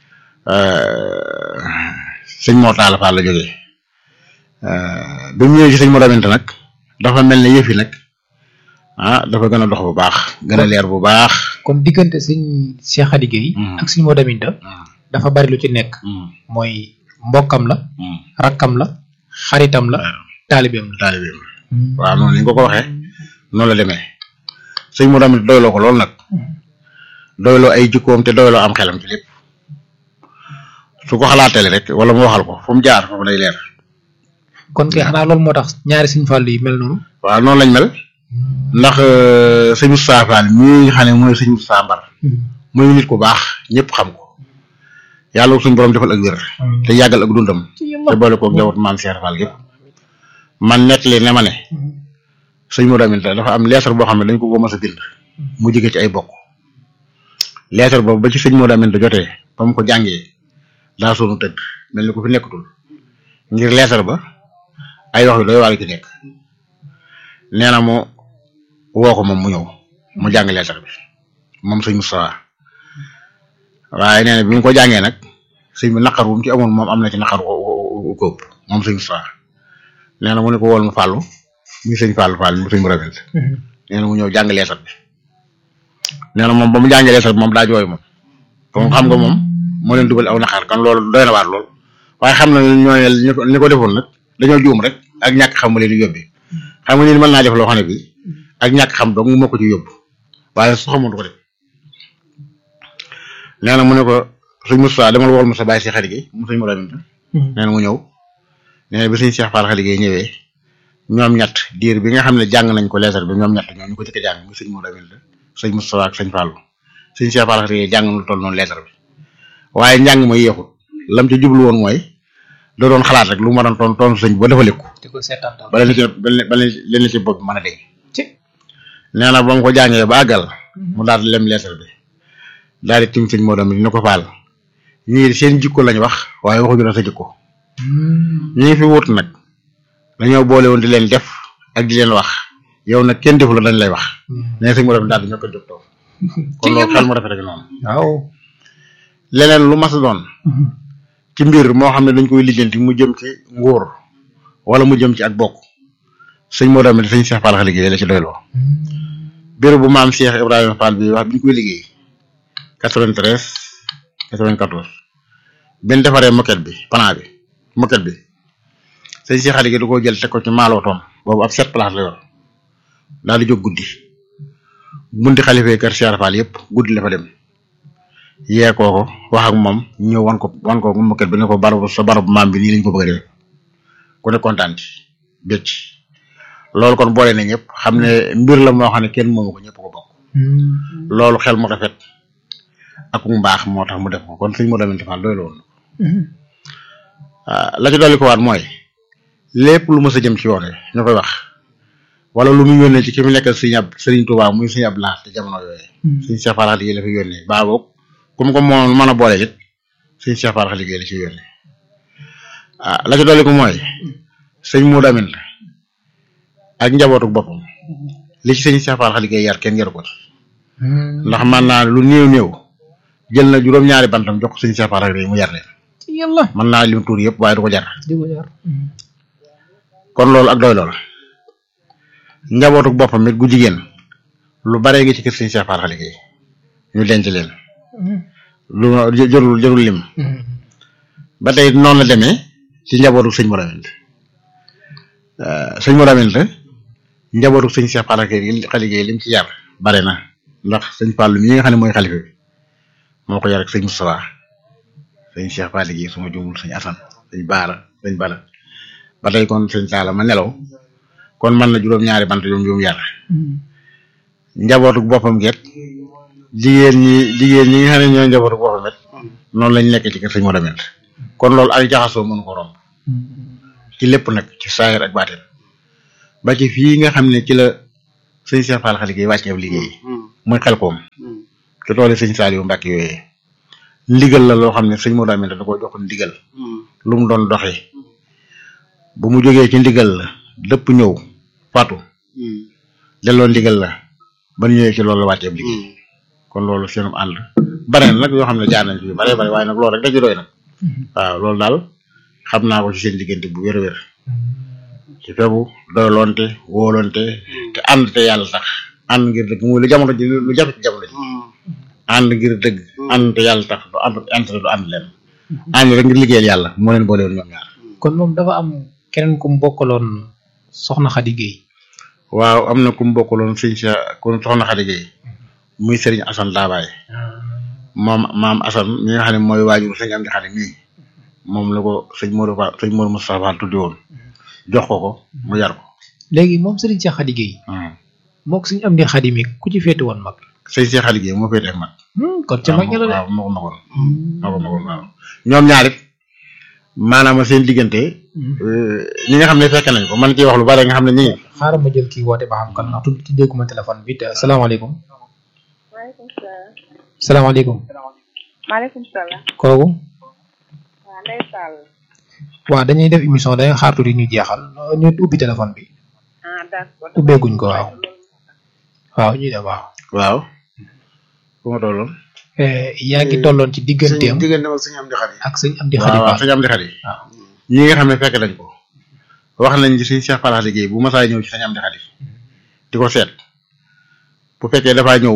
sëñ Mor Talla Fall la jógee bi mu ñëwee ci sëñ Modou Aminta nag dafa mel ne yëf yi nag dafa gën a dox bu baax gën a leer bu baax. kon diggante sëñ Cheikh Khady Gueye ak sëñ Modou Aminta dafa bari lu ci nekk mooy mbokkam la rakkam la xaritam la taalibeem la waaw noonu ni nga ko waxee noonu la demee sëñ Modou Aminta doyloo ko loolu nag doyloo ay jikkoom te doyloo am xelam ci lépp su ko xalaatee rek wala mu waxal ko fu mu jaar foofu day leer. kon kay xanaa loolu moo tax ñaari sëñ Fall yi mel noonu. waaw noonu lañ mel ndax sëñ Moustapha Fall mii nga xam ne mooy sëñ Moustapha Mbar muy nit ku baax ñëpp xam ko yàlla suñ borom defal ak wér te yàggal ak dundam te boole ko jawut maam Cheikh Fall gépp man nettali ne ma ne sëñ Modou Aminta dafa am lettre boo xam ne dañ ko mës a bind mu jóge ci ay bokk lettre boobu ba ci sëñ Modou Aminta jotee ba mu ko jàngee daa sonu tëdd mel ni ko fi nekkatul ngir lettre ba ay wax yu doy waar ci nekk nee na mu woo ko moom mu ñëw mu jàng lettre bi moom sëñ Moustapha waaye nee na bi mu ko jàngee nag sëñ bi naqar wu mu ci amoon moom am na ci naqar kóob moom sëñ Moustapha nee na mu ne ko wool mu fàllu muy sëñ Fallou Fall mu sëñ Modou Aminta nee na mu ñëw jàng lettre bi nee na moom ba mu jàngee lettre bi moom daa jooy moom comme xam nga moom moo leen dugal aw naqar kan loolu doy na waar lool waaye xam na ñooñu ni ko defoon nag dañoo juum rek ak ñàkk xam ma leen di yóbbi xam nga ni mën naa def loo xam ne bi ak ñàkk xam dong moo ko ci yóbbu waaye su xamoon du ko def nee na mu ne ko sëñ Moustapha demal wool ma sa bàyyi si Khady Gueye mu sëñ Modou Aminta nee na mu ñëw nee na bi sëñ Cheikh Fall Khady Gueye ñëwee ñoom ñett diir bi nga xam ne jàng nañ ko lettre bi ñoom ñett ñoom ñu ko jëkk a jàng muy sëñ Modou Aminta sëñ Moustapha ak sëñ Fallou sëñ Cheikh Fall Khady Gueye jàng lu toll noonu lettre bi waaye njàng ma yéexut lam ci jublu woon mooy da doon xalaat rek lu ma doon toon sëñ ba dafa lekku bala leen ci bopp mën a dégg nee na ba mu ko jàngee ba àggal mu daal di lem lettre bi daal di tim sëñ Modou Aminta ni ko Fall ñii seen jikko lañ wax waaye waxuñu la sa jikko ñi fi wut nag dañoo boole woon di leen def ak di leen wax yow nag kenn defu la dañ lay wax nee sëñ Modou Aminta daal di ñoo ko jóg toog kon loolu xel mu rafet rek noonu waaw leneen lu mas a doon ci mbir moo xam ne dañ koy lijjanti mu jëm ci nguur wala mu jëm ci ak bokk sëñ Modou Aminta sëñ Cheikh Fall Khady Gueye la ci doyloo biir bu maam Cheikh Ibrahima Fall bi wax bi ñu koy liggéey 93 94 benn defaree moquette bi plan bi moquette bi sëñ Cheikh Khady Gueye da koo jël teg ko ci maalootoom boobu ab 7 place la yor daal di jóg guddi bunti xalifee kër Cheikh Fall yëpp guddi la fa dem yee kooko wax ak moom ñëw wan ko moquette bi ne ko barabu maam bi nii lañ ko bëgg a def ku ne kontaan ci bëcc loolu kon boole na ñëpp xam ne mbir la moo xam ne kenn moomu ko ñëpp ko bokk loolu xel mu rafet ak mu baax moo tax mu def ko kon sëñ Modou Aminta Fall doy loolu la ci dolli ko waat mooy lépp lu mës a jëm ci yoon wi ñu koy wax wala lu mu yónnee ci ki mu nekkal Sëriñ Touba muy sëñ Abdou Lahad te jamono yooyu sëñ Cheikh Fall Khady Gueye la fi yónnee baa boog comme ko moo mën a boole it sëñ Cheikh Fall Khady Gueye la ci yónnee la ci dolli ko mooy sëñ Modou Aminta ak njabootu boppam li ci sëñ Cheikh Fall Khady Gueye yar kenn yaru ko ndax man naa lu néew jël na juróom-ñaari bantam jox ko sëñ Cheikh Fall Khady Gueye mu yar leen yàlla mën naa lim tuur yëpp waaye du ko jar kon loolu ak doy lool njabootu boppam it gu jigéen lu bare ngi ci kër sëñ Cheikh Fall Khady Gueye ñu denc leen lu jërul lim ba tey noonu la demee ci njabootu sëñ Modou Aminta sëñ Modou Aminta njabootu sëñ Cheikh Fall Khady Gueye lim ci yar bare na ndax sëñ Fall mi nga xam ne mooy xalifa bi moo ko yar ak sëñ Moustapha sëñ Cheikh Fall Khady Gueye suma jumul sëñ Assane sëñ Bala ba tey kon sëñ Talla ma nelaw kon man na juróom-ñaari bant yom yar njabootu boppam geet jigéen ñi nga xam ne ñoo njabootu boppam it noonu lañ nekk ci kër sëñ Modou Aminta kon loolu ak jaxasoo mënu ko romb ci lépp nag ci saayir ak baatin ba ci fii nga xam ne ci la sëñ Cheikh Fall Khady Gueye wàcceeb liggéey muy xel koom te tool yi sëñ Saliou Mbacke yooyee ndigal la loo xam ne sëñ Modou Aminta da ko jox ndigal lu mu doon doxee bu mu jógee ci ndigal la lépp ñëw fatu delloo ndigal la ba ñëwee ci loolu la wàcceeb liggéey kon loolu seenum ànd bare na nag yoo xam ne jaar nañ ci bare waaye nag loolu rek dañu doy nag waaw loolu daal xam naa ko ci seen diggante bu wér-wér ci fegu doyloonte wóolonte te ànd te yàlla tax ànd ngir dëgg muy lu jamono ji lu jafe ci jamono ji ànd ngir dëgg ànd te yàlla tax du ànd intérêt du ànd leen ànd rek ngir liggéeyal yàlla moo leen boole woon ñoom ñaar. kon moom dafa am keneen ku mu bokkaloon soxna Khady Gueye. waaw am na ku mu bokkaloon sëñ sa ku soxna Khady Gueye muy Serigne Assane Dabaye moom maam Assane mi nga xam ne mooy waajur sëñ Amdi Khady mii moom la ko sëñ Modou Moustapha Fall tuddi woon jox ko mu yar ko. léegi moom Serigne Cheikh Khady Gueye. moog sëñ Amdi Khady mi ku ci féete woon mag. sëñ Cheikh Khady Gueye moo féete ak mag. kon ca mag ña la de. waaw moo ko magoon waaw ñoom ñaar it maanaam seen diggante. ñi nga xam ne fekk nañ ko man ciy wax lu bari nga xam ne ñii. xaaral ma jël kii woote ba xam kan ndax tuuti dégguma téléphone bi te salaamaaleykum. maaleykum salaam. salaamaaleykum. maaleykum salaam. kooku. waaw Ndeye Sall. waaw dañuy def émission day xaar tuuti ñu jeexal ñu ubbi téléphone bi. ah d'accord. ubbeeguñ ko waaw. waaw ñuy def waaw. waaw. fu ma tolloon. yaa ngi tolloon ci digganteem digganteem ak sëñ Amdi Khady. ak sëñ Amdi Khady. waaw sëñ Amdi Khady. waaw ñi nga xam ne fekk nañ ko wax nañ ci sëñ Cheikh Fall Khady Gueye bu masaa ñëw ci sëñ Amdi Khady di ko seet bu fekkee dafaa ñëw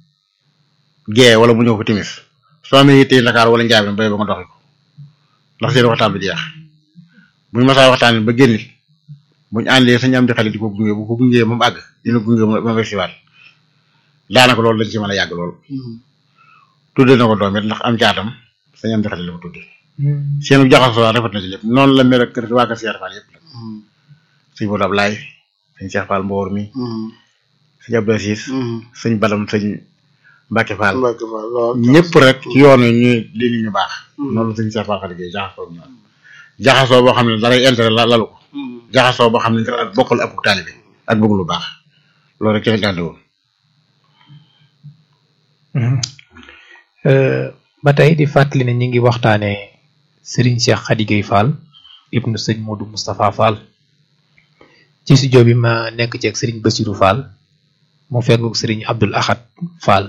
gee wala mu ñëw fa timis soo amee yitte Dakar wala Njaabe bay ba nga doxi ko ndax seen waxtaan bi jeex buñ masaa waxtaan ba génn buñ àndee sëñ Amdi Khady di ko gunge bu ko gungee ba mu àgg dina gunge ba mu siwaat daanaka loolu lañ ci mën a yàgg lool. tudde na ko doom it ndax am caatam sëñ Amdi Khady la ko tudde seenu jaxasoo rafet na ci lépp noonu la mel ak kër waa kër Cheikh Fall yëpp la sëñ Modou Ablaye sëñ Cheikh Fall Mboor mi sëñ Abdou Assis sëñ Balam sëñ Mbacke Fall ñëpp rek ci yoon wi ñuy li ñu baax noonu la sëñ Cheikh Fall Khady Gueye jaxasoo ñoom jaxasoo boo xam ne daray intérêt lalu ko jaxasoo boo xam ne ak bokkul ak taalibe ak bëgg lu baax loolu rek kenn gànde woon ba tey di fàttali ne ñu ngi waxtaanee Serigne Cheikh Khady Gueye Fall ibnu sëñ Modou Moustapha Fall ci studio bi ma nekk ci ak Serigne Bassirou Fall mu fekkoog Serigne Abdoul Ahad Fall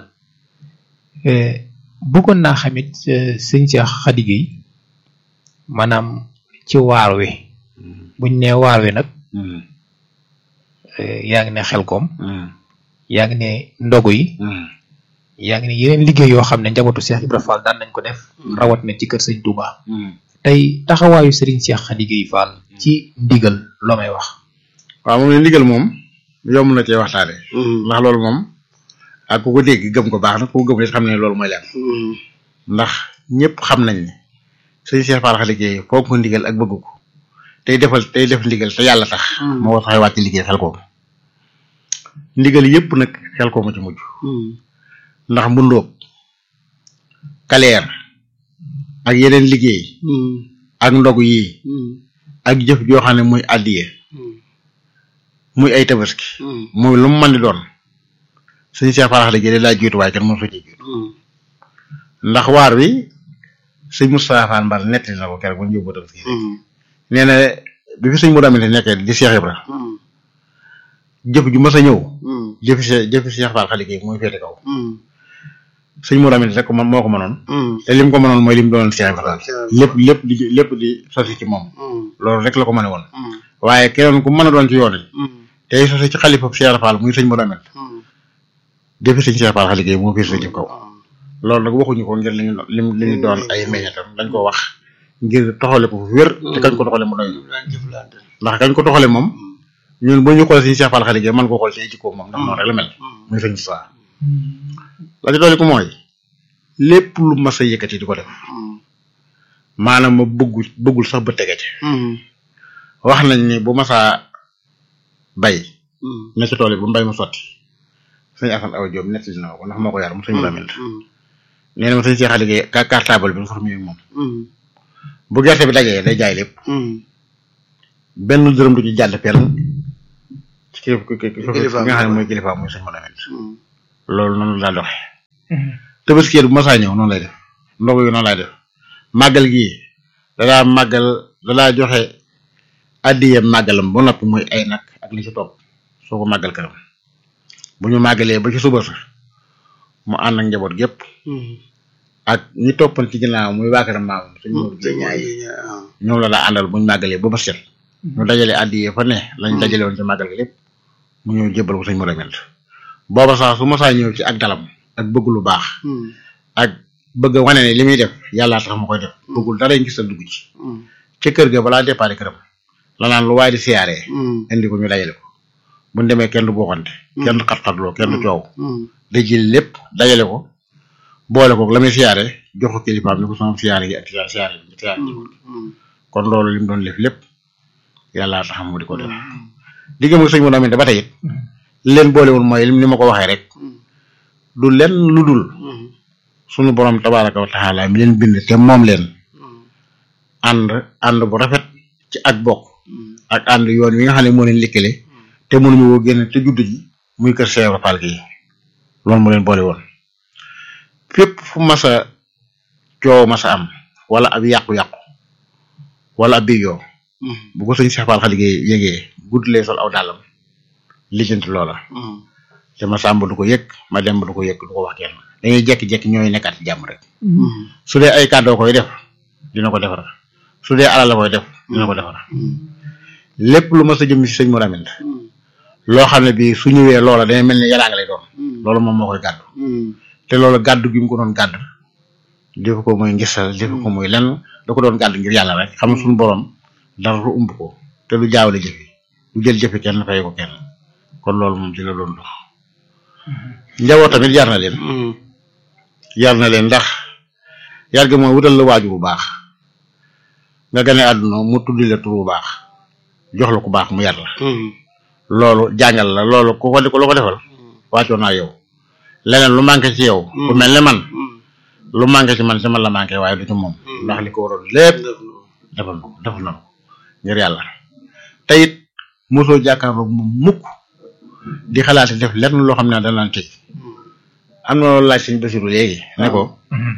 bëggoon naa xamit sëñ Cheikh Khady Gueye maanaam ci waar wi buñ nee waar wi nag yaa ngi ne Xelkom yaa ngi ne ndogu yi yaa ngi ne yeneen liggéey yoo xam ne njabootu Cheikh Ibra Fall daan nañ ko def rawat na ci kër sëñ Touba tey taxawaayu Serigne Cheikh Khady Gueye Fall ci ndigal loo may wax. waaw moom ne ndigal moom yomb na cee waxtaane ndax loolu moom ak ku ko dégg gëm ko baax na ku ko gëm xam ne loolu mooy lan ndax ñëpp xam nañ ne sëñ Cheikh Fall Khady Gueye foog ko ndigal ak bëgg ko tey def ndigal te yàlla tax moo war taxay wàcc liggéey xel ko ndigal yëpp nag xel ko ma ci mujj ndax mbundóob kaleer ak yeneen liggéey ak ndog yi ak jëf joo xam ne muy àddiye muy ay tabaski muy lu mu mën di doon sëñ Cheikh Fall Khady Gueye laa jiitu waaye kenn mënu fa ci jiitu ndax waar wi sëñ Moustapha Fall Mbar nettali na ko keroog bu ñu yóbbu tabaski nee na bi fi sëñ Modou Aminta nekkee di Cheikh Ibra jëf ju mës a ñëw jëfi Cheikh Fall Khady Gueye muy féete kaw sëñ Modou Aminta rek moo ko mënoon te lim ko mënoon mooy lim doon Cheikh Ibra lépp di sosi ci moom loolu rek la ko mëne woon waaye keneen ku mën a doon ci yoon yi tey sosi ci xalifa Cheikh Fall muy sëñ Modou Aminta jëfi sëñ Cheikh Fall Khady Gueye moo féete jëf kaw loolu nag waxuñu ko ngir li ñu doon ay meññatam dañ ko wax ngir toxale ko wér te kañ ko toxale mu doy ndax kañ ko toxale moom ñun bu ñu xoolee sëñ Cheikh Fall Khady Gueye mën ko xool ci jikko moom ndax noonu rek la mel muy sëñ Moussa la ci dolli ko mooy lépp lu mas a yëkkati di ko def maanaam ma bëggul sax ba tege ci wax nañ ni bu masaa bay ne ci tool yi bu mbay ma sotti sëñ Assane Awa Diop nettali na ko ndax moo ko yar mu sëñ Modou Aminta nee na ma sëñ Cheikh Khady Gueye cartable bi nga xam ne moom bu gerte bi dajee day jaay lépp benn dërëm du ci jàdd fenn ci kilifa nga xam ne mooy kilifa muy sëñ Modou Aminta loolu noonu la daa doxee Tabaski bu masaa ñëw noonu lay def ndogu yi noonu lay def màggal gii dadaa màggal dadaa joxe addiye màggalam ba noppi muy ay nag ak li ci topp soo ko màggal këram bu ñu màggalee ba ci suba sax mu ànd ak njaboot gépp ak ñi toppan ci ginnaaw muy waa këram maam suñ ñoom la daa àndal buñ màggalee ba ba set ñu dajale addiye fa ne lañ dajale woon ci màggal gi lépp mu ñëw jébbal ko sëñ Modou Aminta booba sax su masaa ñëw ci ak dalam ak bëgg lu baax ak bëgg a wane ne li muy def yàllaa tax ma koy def bëggul dara ngi sa dugg ci ca kër ga balaa départ këram la naan lu waaye di siyaaree indi ko ñu dajale ko buñ demee kenn du bokkante kenn du xat-xatloo kenn du coow da jël lépp dajale ko boole ko la muy siyaaree jox ko kilifaam ni ko sama siyaare gi ak siyaare gi kon loolu li mu doon def lépp yàllaa tax mu di ko def diggam ak sëñ Modou Aminta ba tey it leen boolewul mooy ni ma ko waxee rek du leen lu dul sunu borom tabaaraka wa taala mi leen bind te moom leen ànd bu rafet ci ak bokk ak ànd yoon wi nga xam ne moo leen likkale te mënuñu woo génn te judd ji muy kër Cheikh Ibra Fall gi loolu moo leen boole woon fépp fu masa coow masa am wala ab yàqu-yàqu wala ab bigoo bu ko sëñ Cheikh Fall xa liggéey yégee guddilee sol aw dàllam lijjanti loola te ma sàmb du ko yëg ma dem du ko yëg du ko wax kenn dañuy jekki-jekki ñooy nekkaat ci jàmm rek su dee ay kàddoo koy def dina ko defar su dee alal la koy def dina ko defar lépp lu ma sa jëm ci sëñ Modou Aminta loo xam ne bii su ñëwee loola day mel ni yàllaa nga lay doon loolu moom moo koy gàddu te loolu gàddu gi mu ko doon gàddu def ko muy ngisal def ko muy lenn da ko doon gàddu ngir yàlla rek xam ne suñu borom dara du umb ko te du jaawale jëfi du jël jëfi kenn fay ko kenn kon loolu moom ci la doon dox njaboot tamit yar na leen ndax yar gi mooy wutal la waajur bu baax nga gane àdduna mu tuddi la tur bu baax jox la ku baax mu yar la loolu jàngal la loolu ku ko lu ko defal wàccoo naa yow leneen lu manqué ci yow ku mel ne man lu manqué ci man la manqué waaye du ci moom ndax li ko waroon lépp defal na ko ngir yàlla te it mosoo jàkkaarloog mu mukk di xalaat def lenn loo xam ne danaan tëj am na loolu laaj sëñ Basiru léegi ne ko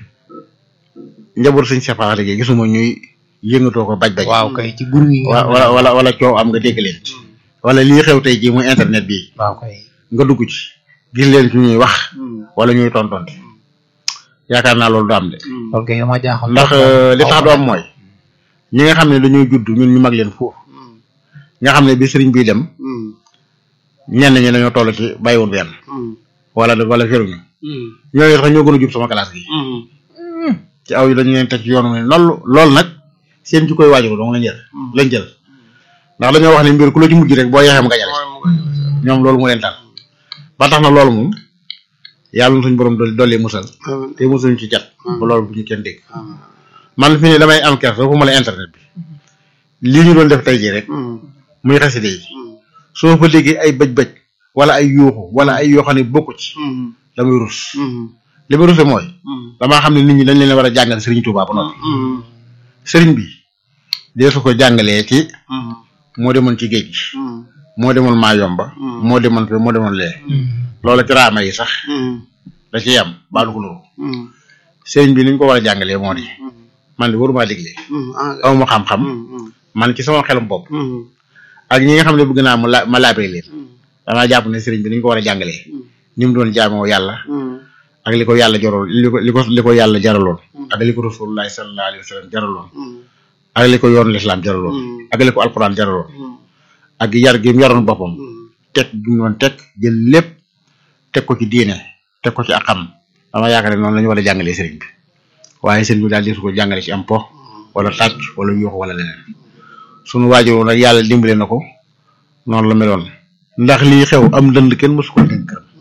njaboot sëñ Cheikh Fall léegi gisuma ñuy yëngatoo ko baj waaw kay ci groupe yi wala coow am nga dégg leen wala lii xew tey jii muy internet bi waaw kay nga dugg ci gis leen ci ñuy wax wala ñuy tontonte yaakaar naa loolu du am de ok ma jaaxal ndax li tax du am mooy ñi nga xam ne dañuy judd ñun ñu mag leen foofu nga xam ne bi sëriñ bi dem ñenn ñi dañoo toll ci bàyyiwul benn wala feruñu ñooñu tax ñoo gën a jub sama classe gi ci aw yi dañu leen teg ci yoon wi loolu nag seen ci koy waajur dong lañ jël ndax dañoo wax ne mbir ku la ci mujj rek boo yeexee mu gañale ñoom loolu mu leen dal ba tax na loolu moom yàlla na suñ borom dolli musal te musuñ ci jat ba loolu bu ñu kenn dégg man fi ne damay am kersa foofu ma la internet bi lii ñu doon def tey jii rek muy xaside yi soo fa déggee ay bëj-bëj wala ay yuuxu wala ay yoo xam ne bokku ci damay rus li ma ruse mooy damaa xam ne nit ñi dañ leen war a jàngal Serigne Touba ba noppi Serigne bi dee su ko jàngalee ci moo demoon ci géej gi moo demoon Mayomba moo demoon fe moo demoon lee loolu ci raama yi sax da ci yam baalu ko loolu Serigne bi ni ñu ko war a jàngalee moo di man di waruma digle aw ma xam-xam man ci sama xelum bopp ak ñi nga xam ne bëgg naa ma laabee leen damaa jàpp ne Serigne bi ni ñu ko war a jàngalee ni mu doon jaamoo yàlla ak li ko yàlla jaroon li ko yàlla jaraloon ak li ko Rasulullah sallallahu alayhi wa sallam jaraloon ak li ko yoonu lislaam jaraloon ak li ko alquran jaraloon ak yar gi mu yaroon boppam teg gi mu doon teg jël lépp teg ko ci diine teg ko ci akam dama yaakaar ne noonu la ñu war a jàngalee sëriñ bi waaye sëriñ bi daal di su ko jàngale ci am po wala tàcc wala yuuxu wala leneen sunu waajur nag yàlla dimbale na ko noonu la meloon ndax lii xew am dënd kenn mësu ko dégg këram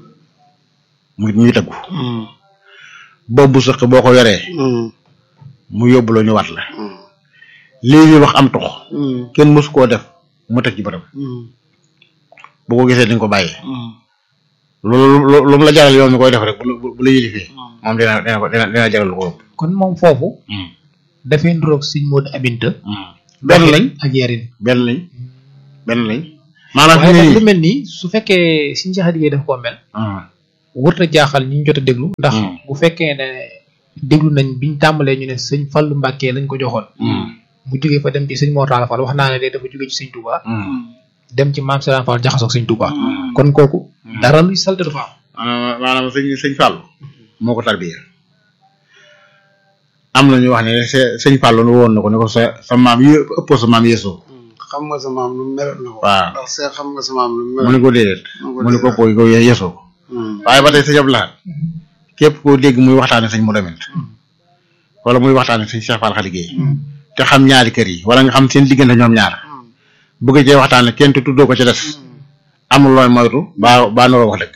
mu ñuy tëggu boobu sëq boo ko yoree mu yóbbu la ñu wat la lii ñuy wax am tox kenn mësu koo def mu teg ci bëtam bu ko gisee dañ ko bàyyee lu mu la jaral yow mi koy def rek bu la yëlifee moom dina jaral lu ko ëpp kon moom foofu dafay nduroog Sëñ Modou Aminta benn lañ ak yarin benn lañ maanaam waaye nag lu mel nii su fekkee Sëñ Cheikh Khady Gueye daf koo mel wërta jaaxal ñi ñu jot a déglu ndax bu fekkee ne déglu nañ biñ tàmbalee ñu ne sëñ Fallu Mbàkke lañ ko joxoon mu jógee fa dem ci sëñ Mor Talla Fall wax naa ne de dafa jógee ci sëñ Touba dem ci Maam Serigne Fall jaxasoo ak sëñ Touba kon kooku dara luy salte du fa am maanaam sëñ Fallu moo ko tarbiya am na ñu wax ne sëñ Fallu nu woon na ko ne ko sa maam yi ëppoo sa maam yeesoo xam nga sa maam lu meloon na ko. waaw ndax see xam nga sa maam lu meloon. mu ne ko déedéet mu ne ko ëppoo ko yeesoo waaye ba tey sëñ Abdou Lahad képp koo dégg muy waxtaane sëñ Modou Aminta wala muy waxtaane sëñ Cheikh Fall Khady Gueye te xam ñaari kër yi wala nga xam seen diggante ñoom ñaar bëgg cee waxtaane kenn te tuddoo ko ci des amul looy moytu baa noroo wax dëgg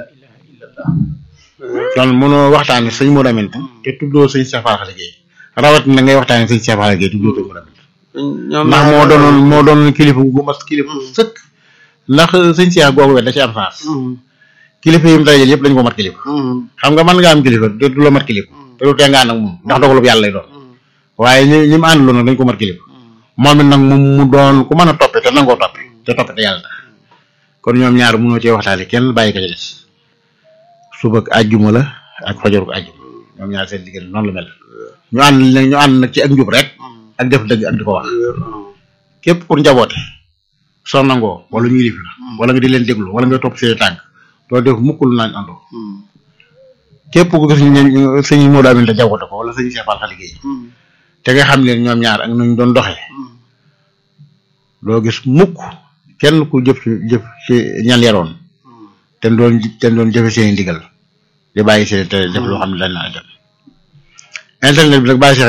kon mënoo waxtaane sëñ Modou Aminta te tuddoo sëñ Cheikh Fall Khady Gueye rawat na ngay waxtaane sëñ Cheikh Fall Khady Gueye tuddoo sëñ Modou Aminta ndax moo doonoon kilifa gu mat kilifa sëkk ndax sëñ Cheikh googu wet da ci am faas kilifa yi mu dajale yëpp dañu ko mat kilifa xam nga mën nga am kilifa te du la mat kilifa te du tee nga ànd ak moom ndax dogalub yàlla lay doon waaye ñi mu àndaloon nag dañ ko mat kilifa moom it nag mu doon ku mën a toppe te nangoo toppe te toppe te yàlla tax kon ñoom ñaar mënoo cee waxtaane kenn bàyyi ko ci des suba ak àjjuma la ak fajaru ko àjjuma ñoom ñaar seen diggante noonu la mel ñu ànd nag ci ak njub rek ak def dëgg ak di ko wax képp pour njaboote soo nangoo wala ñu yilif la wala nga di leen déglu wala nga topp seen tànk doo def mukk lu naañ àndoo képp ku gis sëñ Modou Aminta jaboote ko wala sëñ Cheikh Fall Khady Gueye te nga xam leen ñoom ñaar ak nuñ doon doxee doo gis mukk kenn ku jëf ci ñan yaroon te doon jëfe seen ndigal di bàyyi seen te def loo xam ne dañ naa dem internet bi nag bàyyi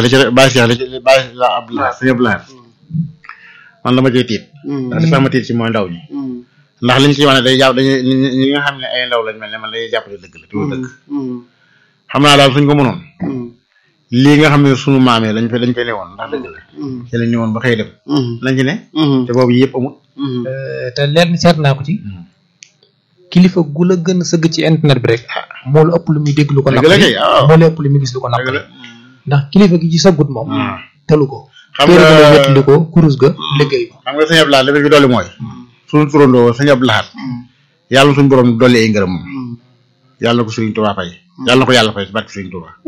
la Abdoulaye sëñ Abdoulaye man dama cee tiit ndax li tax ma tiit ci mooy ndaw ñi ndax liñ ci wax ne day jàpp ñi nga xam ne ay ndaw lañ mel ne man day jàpp ne dëgg la te dëgg xam naa daal suñ ko mënoon lii nga xam ne sunu maamee dañ fay newoon ndax dëgg la ci lañ newoon ba xëy dem lañ ci ne te boobu yëpp amul te leer ni seet naa ko ci kilifa gu la gën a sëgg ci internet bi rek moo la ëpp lu muy dégg lu ko naqari moo la ëpp lu muy gis lu ko naqari ndax kilifa gi ci sëggut moom telu ko xam téere ba la wettali ko kurus ga liggéey ko xam nga sëñ Abdou Lahad li fi dolli mooy suñu turandoo sëñ Abdou Lahad yàlla suñu borom dolli ay ngërëm moom yàlla na ko Sëriñ Tuubaa fay yàlla na ko yàlla fay ci barke Sëriñ Tuubaa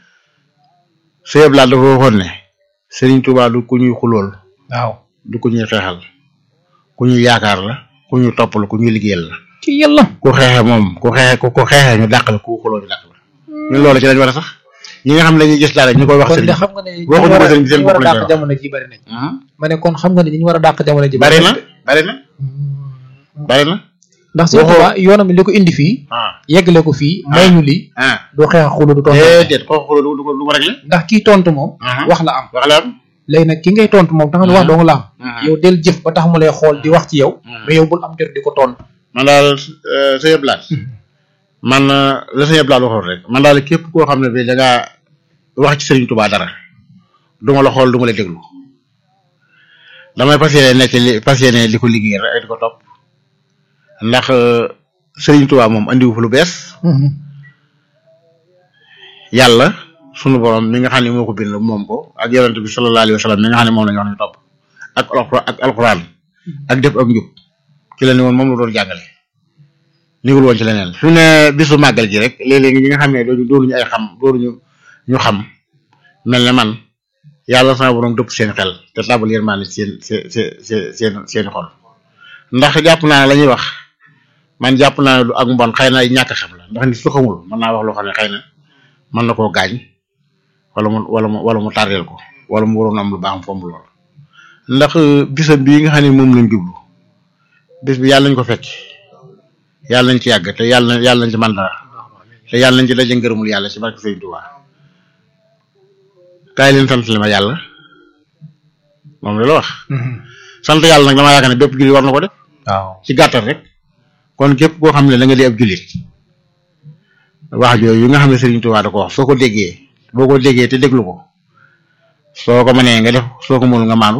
sëñ Abdou Lahad dafa waxoon ne Sëriñ Tuubaa du ku ñuy xulool waaw du ku ñuy xeexal ku ñuy yaakaar la ku ñuy topp la ku ñuy liggéeyal la ci yàlla ku xeexe moom ku xeexe ñu dàq la ku xuloo ñu dàq la ñun loolu ci lañ war a sax ñi nga xam ne dañuy gis dara ñu koy wax kon sëriñ de xam nga ne ñi waxuñu ko sëriñ bi seen bopp war a lañ dàq koy jamono ji bari nañ ma ne kon xam nga ne ñi war a dàq jamono ji bari na ndax Sëriñ Tuubaa yoonam li ko indi fii yeggale ko fii may ñu lii du xeex xulu du tontu déedéet koo xuloo du ko réglé ndax kii tontu moom wax la am léegi nag ki ngay tontu moom tax wax dong la am yow del jëf ba tax mu lay xool di wax ci yow mais yow bul am jot di ko tontu man daal sëñ Abdou Lahad man la sëñ Abdou Lahad waxoon rek man daal képp koo xam ne bi da ngaa wax ci Sëriñ Tuubaa dara du ma la xool du ma la déglu damay fas yéene di ko liggéey rek di ko topp ndax Sëriñ Tuubaa moom andiwu fa lu bees yàlla sunu borom mi nga xam ne moo ko bind moom ko ak yonent bi sallallahu alayhi wa sallam mi nga xam ne moom la ñu wax ñu topp ak alxuraan ak def ak njub ci la ne woon moom la doon jàngale nigul woon ci leneen su ne bisu màggal gi rek léeg-léeg ñi nga xam ne doonuñu ay xam doonuñu ñu xam mel ne man yàlla sama borom dëpp seen xel te tabal yërmaande seen xol ndax jàpp naa ne la ñuy wax man jàpp naa ne du ak mbon xëy na ñàkk xam la ndax nit su xamul mën naa wax loo xam ne xëy na mën na koo gaañ wala mu tardeel ko wala mu waroon am lu baax fomb lool ndax bisam bii nga xam ne moom lañ jublu bis bi yàlla nañ ko fekk yàlla nañ ci yàgg te yàlla nañ ci man dara te yàlla nañ ci daje ngërëmul yàlla ci barke Sëriñ Tuubaa kaay leen sant li ma yàlla moom la wax sant yàlla nag damaa yaakaar ne bépp jullit war na ko def waaw ci gàttal rek kon képp koo xam ne da nga di ab jullit wax jooju yu nga xam ne Sëriñ Tuubaa da ko wax soo ko déggee te déglu ko soo ko mënee nga def soo ko mënul nga maanu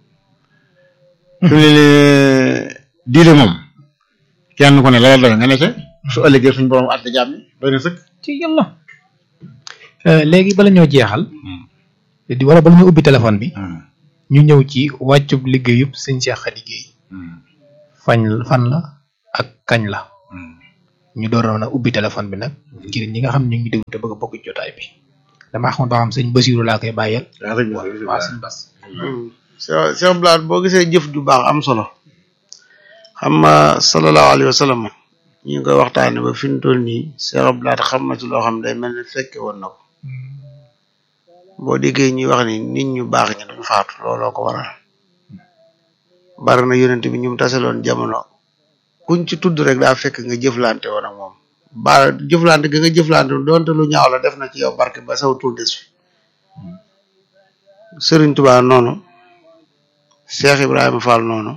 su ne diine moom kenn ku ne la doy nga ne ca su ëllëgee suñu borom àtte jaam ñi doy na sëkk ci yàlla léegi bala ñoo jeexal wala bala ñu ubbi téléphone bi ñu ñëw ci wàccub liggéeyub sëñ Cheikh Khady Gueye fan la ak kañ la ñu dooroon a ubbi téléphone bi nag ngir ñi nga xam ne ñu ngi déglu te bëgg a bokk ci jotaay bi damaa xam ba xam sëñ Basiru laa koy bàyyeel. waaw sëñ Bas. Cheikh Blaat boo gisee jëf ju baax am solo xam nga sallallahu alayhi wa sallam ñu ngi koy waxtaane ba fi mu toll nii Cheikh Blaat xam na ci loo xam day mel ne fekke woon na ko boo déggee ñuy wax ni nit ñu baax ñi duñ faatu looloo ko waral bari na yonent bi ñu mu taseloon jamono kuñ ci tudd rek daa fekk nga jëflante woon ak moom ba jëflante gi nga jëflante doonte lu ñaaw la def na ci yow barke ba saw tur des fi Serigne Touba noonu Cheikh Ibrahima Fall noonu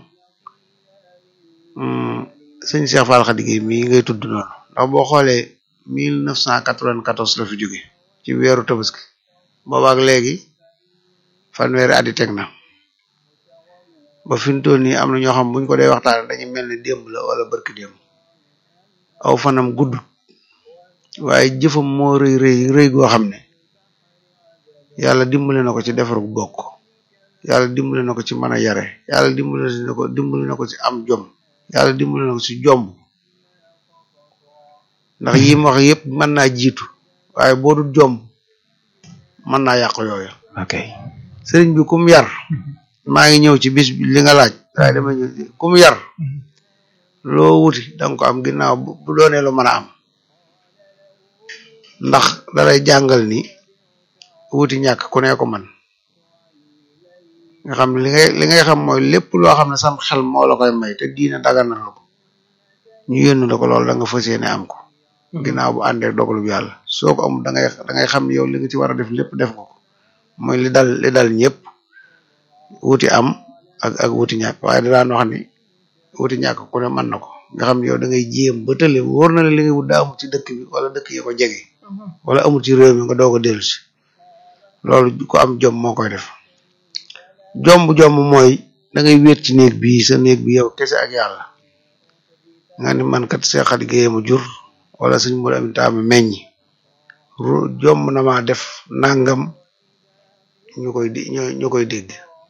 sëñ Cheikh Fall Khady mii ngay tudd noonu ndax boo xoolee 1994 la fi jóge ci weeru Tabaski boobaak léegi fanweeri at yi teg na ba fi mu toll nii am na ñoo xam buñ ko dee waxtaan dañuy mel ne démb la wala barki démb aw fanam gudd waaye jëfam moo rëy goo xam ne yàlla dimbale na ko ci defaru bokk yàlla dimbale na ko ci mën a yare yàlla dimbale na ko ci am jom yàlla dimbale na ko ci jomb ndax yi ma wax yëpp mën naa jiitu waaye boo dul jomb mën naa yàq yooyu. ok sëriñ bi kum yar maa ngi ñëw ci bis bi li nga laaj waaye dama ñëw kum yar loo wuti danga ko am ginnaaw bu doonee lu mën a am ndax dalay jàngal ni wuti ñàkk ku ne ko man nga xam li ngay xam mooy lépp loo xam ne sam xel moo la koy may te diine daganal la ko ñu yónnu la ko loolu da nga fas yéene am ko ginnaaw bu àndee dogalu bi yàlla soo ko amul da ngay xam yow li nga ci war a def lépp def nga ko mooy li dal ñëpp wuti am ak wuti ñàkk waaye da daan wax ni wuti ñàkk ku ne mën na ko nga xam ne yow da ngay jéem ba tële wóor na la li ngay wut daa amul ci dëkk bi wala dëkk yi ko jege wala amul ci réew mi nga doog a dellu si loolu ko am jom moo koy def jomb mooy da ngay wéet ci néeg bi sa néeg bi yow kese ak yàlla nga ni man kat Cheikh Khady Gueye ma jur wala suñ mu am taama meññ jomb na maa def nangam ñu koy dégg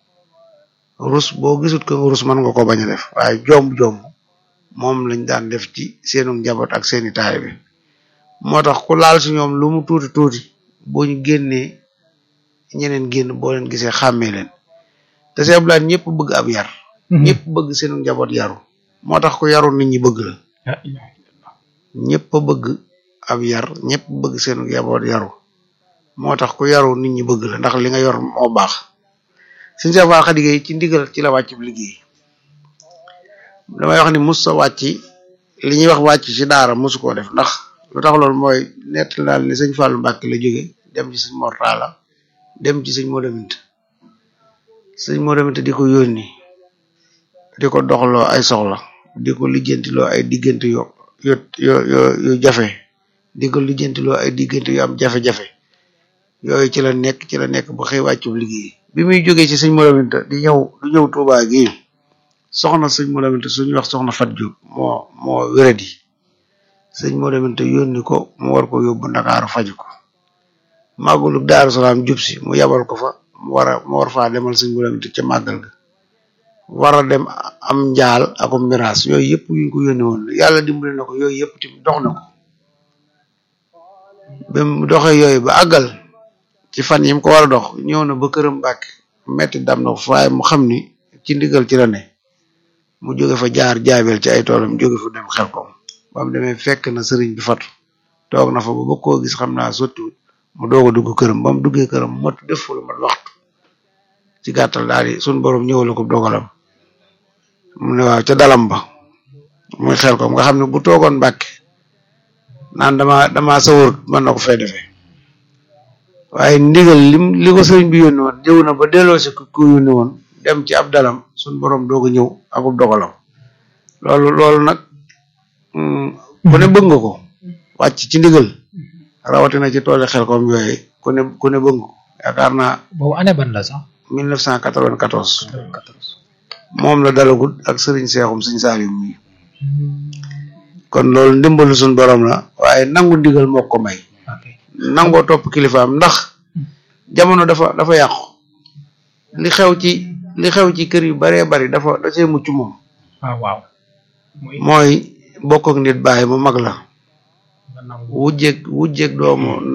rus boo gisut ko nga rus mën nga ko bañ a def waaye jomb moom lañ daan def ci seenu njaboot ak seeni taay bi moo tax ku laal si ñoom lu mu tuuti boo ñu génnee ñeneen génn boo leen gisee xàmmee leen te Cheikh Blaat ñëpp bëgg ab yar ñëpp bëgg seenu njaboot yaru moo tax ku yaru nit ñi bëgg la ñëpp bëgg ab yar ñëpp bëgg seenu njaboot yaru moo tax ku yaru nit ñi bëgg la ndax li nga yor moo baax sëñ Cheikh Fall Khady Gueye ci ndigal ci la wàcc liggéey damay wax ni mus sa wàcc li ñuy wax wàcc ci daara mosu koo def ndax lu tax loolu mooy nett daal ni sëñ Fallou Mbacke la jóge dem ci sëñ Mortala dem ci sëñ Modou Minta di ko yónni di ko doxloo ay soxla di ko lijjantiloo ay diggante yu jafe di ko lijjantiloo ay diggante yu am jafe-jafe yooyu ci la nekk ba xëy wàccu liggéey bi muy jógee ci sëñ Modou Minta di ñëw Touba gi soxna sëñ Modou Minta suñu wax soxna Fat Diop moo wéradi sëñ Modou Minta yónni ko mu war ko yóbbu Ndakaaru faju ko màggalu Daaru Salaam jub si mu yabal ko fa mu war faa demal sëñ Modou Minta ca màggal ga war a dem am njaal akum miraas yooyu yëpp yuñ ko yónni woon yàlla dimbali na ko yooyu yëpp tamit dox na ko ba mu doxee yooyu ba àggal ci fan yi mu ko war a dox ñëw na ba këram Mbàkke metti dam na ko waaye mu xam ni ci ndigal ci la ne mu jóge fa jaar jaabel ci ay toolam jóge fa dem Xelkom ba mu demee fekk na sëriñ bi fatu toog na fa ba bëgg koo gis xam naa sottiwut mu doog a dugg këram ba mu duggee këram mot def fu lu mat waxtu ci gàttal daal di suñ borom ñëwale ko dogalam mu ne waaw ca dalam ba muy Xelkom nga xam ne bu toogoon Mbàkke naan dama sawar mën na ko fay defee waaye ndigal li ko sëriñ bi yónni woon jëw na ba delloo si ku yónni woon dem ci ab dalam suñ borom doog a ñëw akub dogalam loolu nag ku ne bëgg nga ko wàcc ci ndigal rawatina ci tooli Xelkom yooyu ku ne bëgg ko yaakaar naa boobu année ban la sax 1994 moom la dalagul ak sëriñ Seexum sëñ Saliou mi kon loolu ndimbalu suñ borom la waaye nangu ndigal moo ko may nangoo topp kilifaam ndax jamono dafa yàqu li xew ci kër yu baree bari da cee mucc moom waaw mooy bokk ak nit bàyyi mu mag la nga nangu wujjeeg doomu